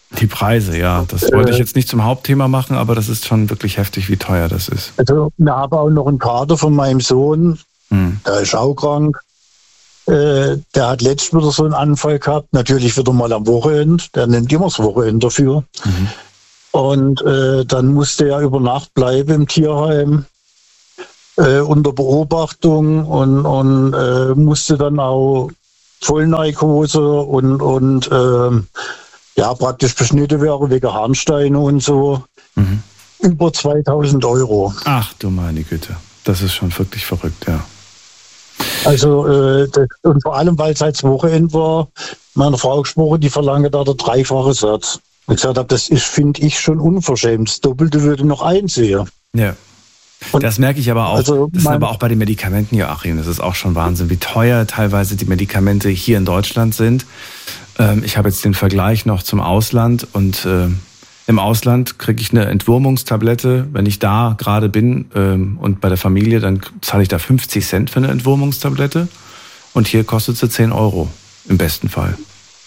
Die Preise, ja. Das wollte ich jetzt nicht zum Hauptthema machen, aber das ist schon wirklich heftig, wie teuer das ist. Also, wir haben auch noch einen Kater von meinem Sohn, hm. der ist auch krank. Äh, der hat letztens wieder so einen Anfall gehabt, natürlich wieder mal am Wochenende. Der nimmt immer das Wochenende dafür. Mhm. Und äh, dann musste er über Nacht bleiben im Tierheim äh, unter Beobachtung und, und äh, musste dann auch Vollnarkose und, und äh, ja, praktisch beschnitten werden wegen Harnsteine und so. Mhm. Über zweitausend Euro. Ach du meine Güte, das ist schon wirklich verrückt, ja. Also, äh, das, und vor allem, weil es halt das Wochenende war, meine Frau gesprochen, die verlange da der dreifache Satz. Ich gesagt habe, das ist, finde ich, schon unverschämt. Das Doppelte würde noch einsehen. Ja. Und das merke ich aber auch. Also das ist aber auch bei den Medikamenten, Joachim. Das ist auch schon Wahnsinn, wie teuer teilweise die Medikamente hier in Deutschland sind. Ähm, ich habe jetzt den Vergleich noch zum Ausland und äh, im Ausland kriege ich eine Entwurmungstablette. Wenn ich da gerade bin ähm, und bei der Familie, dann zahle ich da fünfzig Cent für eine Entwurmungstablette. Und hier kostet sie zehn Euro im besten Fall.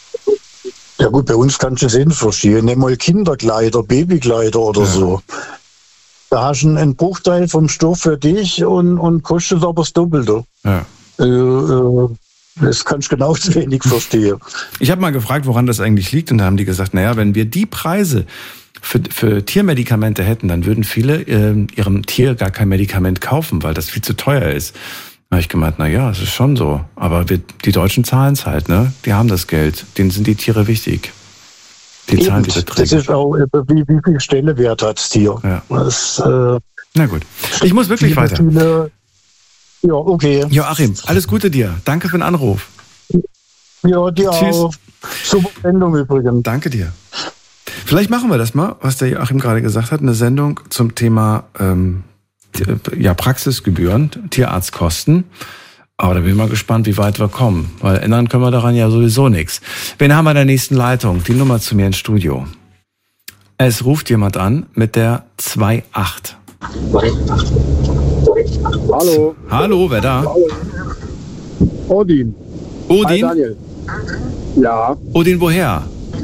Ja gut, bei uns kannst du es nicht verstehen. Nimm mal Kinderkleider, Babykleider oder ja. so. Da hast du einen Bruchteil vom Stoff für dich und, und kostet aber das Doppelte. Ja. Äh, äh, das kannst du genauso wenig verstehen. Ich habe mal gefragt, woran das eigentlich liegt. Und da haben die gesagt, naja, wenn wir die Preise für, für Tiermedikamente hätten, dann würden viele äh, ihrem Tier gar kein Medikament kaufen, weil das viel zu teuer ist. Da habe ich gemeint, na ja, es ist schon so. Aber wir, die Deutschen zahlen es halt, ne? Die haben das Geld. Denen sind die Tiere wichtig. Die Eben, zahlen die Beträge. Das ist auch, wie, wie viel Stellenwert hat das Tier. Ja. Das, äh, na gut. Ich muss wirklich viele, weiter. Viele, ja, okay. Joachim, alles Gute dir. Danke für den Anruf. Ja, dir Tschüss. auch. Super Sendung übrigens. Danke dir. Vielleicht machen wir das mal, was der Joachim gerade gesagt hat, eine Sendung zum Thema ähm, ja, Praxisgebühren, Tierarztkosten. Aber da bin ich mal gespannt, wie weit wir kommen. Weil ändern können wir daran ja sowieso nichts. Wen haben wir in der nächsten Leitung? Die Nummer zu mir ins Studio. Es ruft jemand an mit der zwei acht. Hallo. Hallo, wer da? Odin. Odin? Hi, Daniel. Ja. Odin, woher?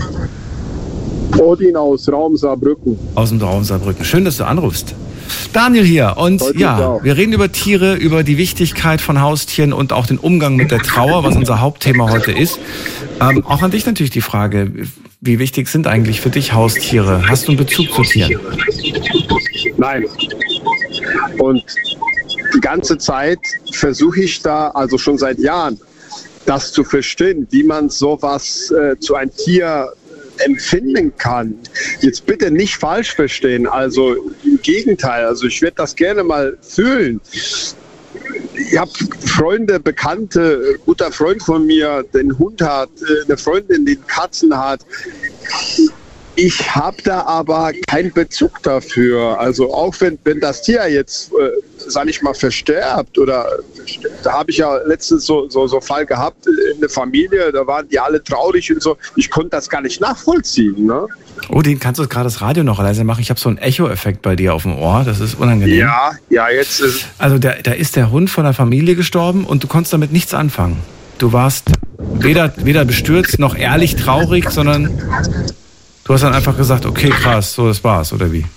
Odin aus Raum Saarbrücken. Aus dem Raum Saarbrücken. Schön, dass du anrufst. Daniel hier. Und Heute ja, wir reden über Tiere, über die Wichtigkeit von Haustieren und auch den Umgang mit der Trauer, was unser Hauptthema heute ist. Ähm, auch an dich natürlich die Frage, wie wichtig sind eigentlich für dich Haustiere? Hast du einen Bezug zu Tieren? Nein. Und die ganze Zeit versuche ich da, also schon seit Jahren, das zu verstehen, wie man sowas äh, zu einem Tier empfinden kann. Jetzt bitte nicht falsch verstehen, also im Gegenteil, also ich werde das gerne mal fühlen. Ich habe Freunde, Bekannte, guter Freund von mir, der einen Hund hat, eine Freundin, die Katzen hat. Ich habe da aber keinen Bezug dafür. Also auch wenn, wenn das Tier jetzt, äh, sag ich mal, verstirbt oder da habe ich ja letztens so so so Fall gehabt in der Familie, da waren die alle traurig und so. Ich konnte das gar nicht nachvollziehen. Ne? Oh, den kannst du gerade das Radio noch leiser machen. Ich habe so einen Echo-Effekt bei dir auf dem Ohr. Das ist unangenehm. Ja, ja, jetzt ist Also da, da ist der Hund von der Familie gestorben und du konntest damit nichts anfangen. Du warst weder, weder bestürzt noch ehrlich traurig, sondern du hast dann einfach gesagt, okay, krass, so, das war's, oder wie?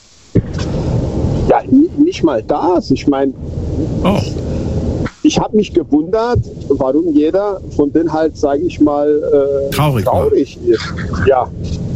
Ja, nicht mal das. Ich meine, oh. ich habe mich gewundert, warum jeder von denen halt, sage ich mal, äh, traurig, traurig ist. Ja.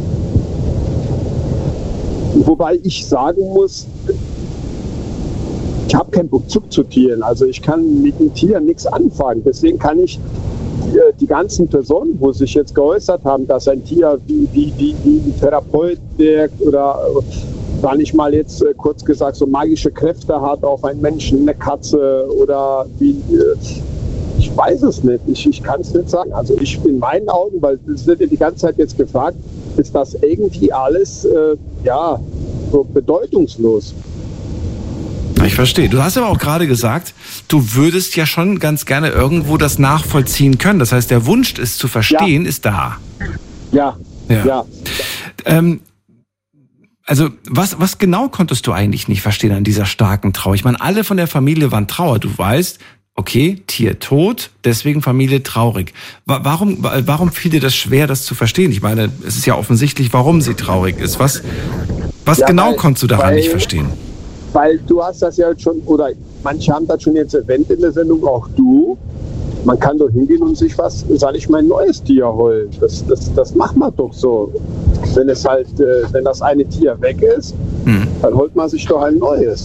Wobei ich sagen muss, ich habe keinen Bezug zu Tieren. Also ich kann mit den Tieren nichts anfangen. Deswegen kann ich äh, die ganzen Personen, wo sich jetzt geäußert haben, dass ein Tier wie, wie, wie, wie ein Therapeut wirkt oder äh, gar nicht mal jetzt äh, kurz gesagt so magische Kräfte hat auf einen Menschen, eine Katze oder wie, äh, ich weiß es nicht. Ich, ich kann es nicht sagen. Also ich in meinen Augen, weil es wird ja die ganze Zeit jetzt gefragt, ist das irgendwie alles äh, ja so bedeutungslos. Ich verstehe. Du hast aber auch gerade gesagt, du würdest ja schon ganz gerne irgendwo das nachvollziehen können. Das heißt, der Wunsch, es zu verstehen, ja. ist da. Ja, ja. ja. Ähm, also was, was genau konntest du eigentlich nicht verstehen an dieser starken Trauer? Ich meine, alle von der Familie waren Trauer. Du weißt, okay, Tier tot, deswegen Familie traurig. Warum, warum fiel dir das schwer, das zu verstehen? Ich meine, es ist ja offensichtlich, warum sie traurig ist. Was, was Ja, genau weil- konntest du daran weil- nicht verstehen? Weil du hast das ja schon, oder manche haben das schon jetzt erwähnt in der Sendung, auch du. Man kann doch hingehen und sich was, sag ich mal, ein neues Tier holen. Das, das, das macht man doch so. Wenn es halt, äh, wenn das eine Tier weg ist, Hm. dann holt man sich doch ein neues.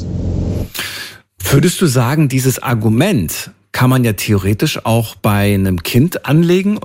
Würdest du sagen, dieses Argument kann man ja theoretisch auch bei einem Kind anlegen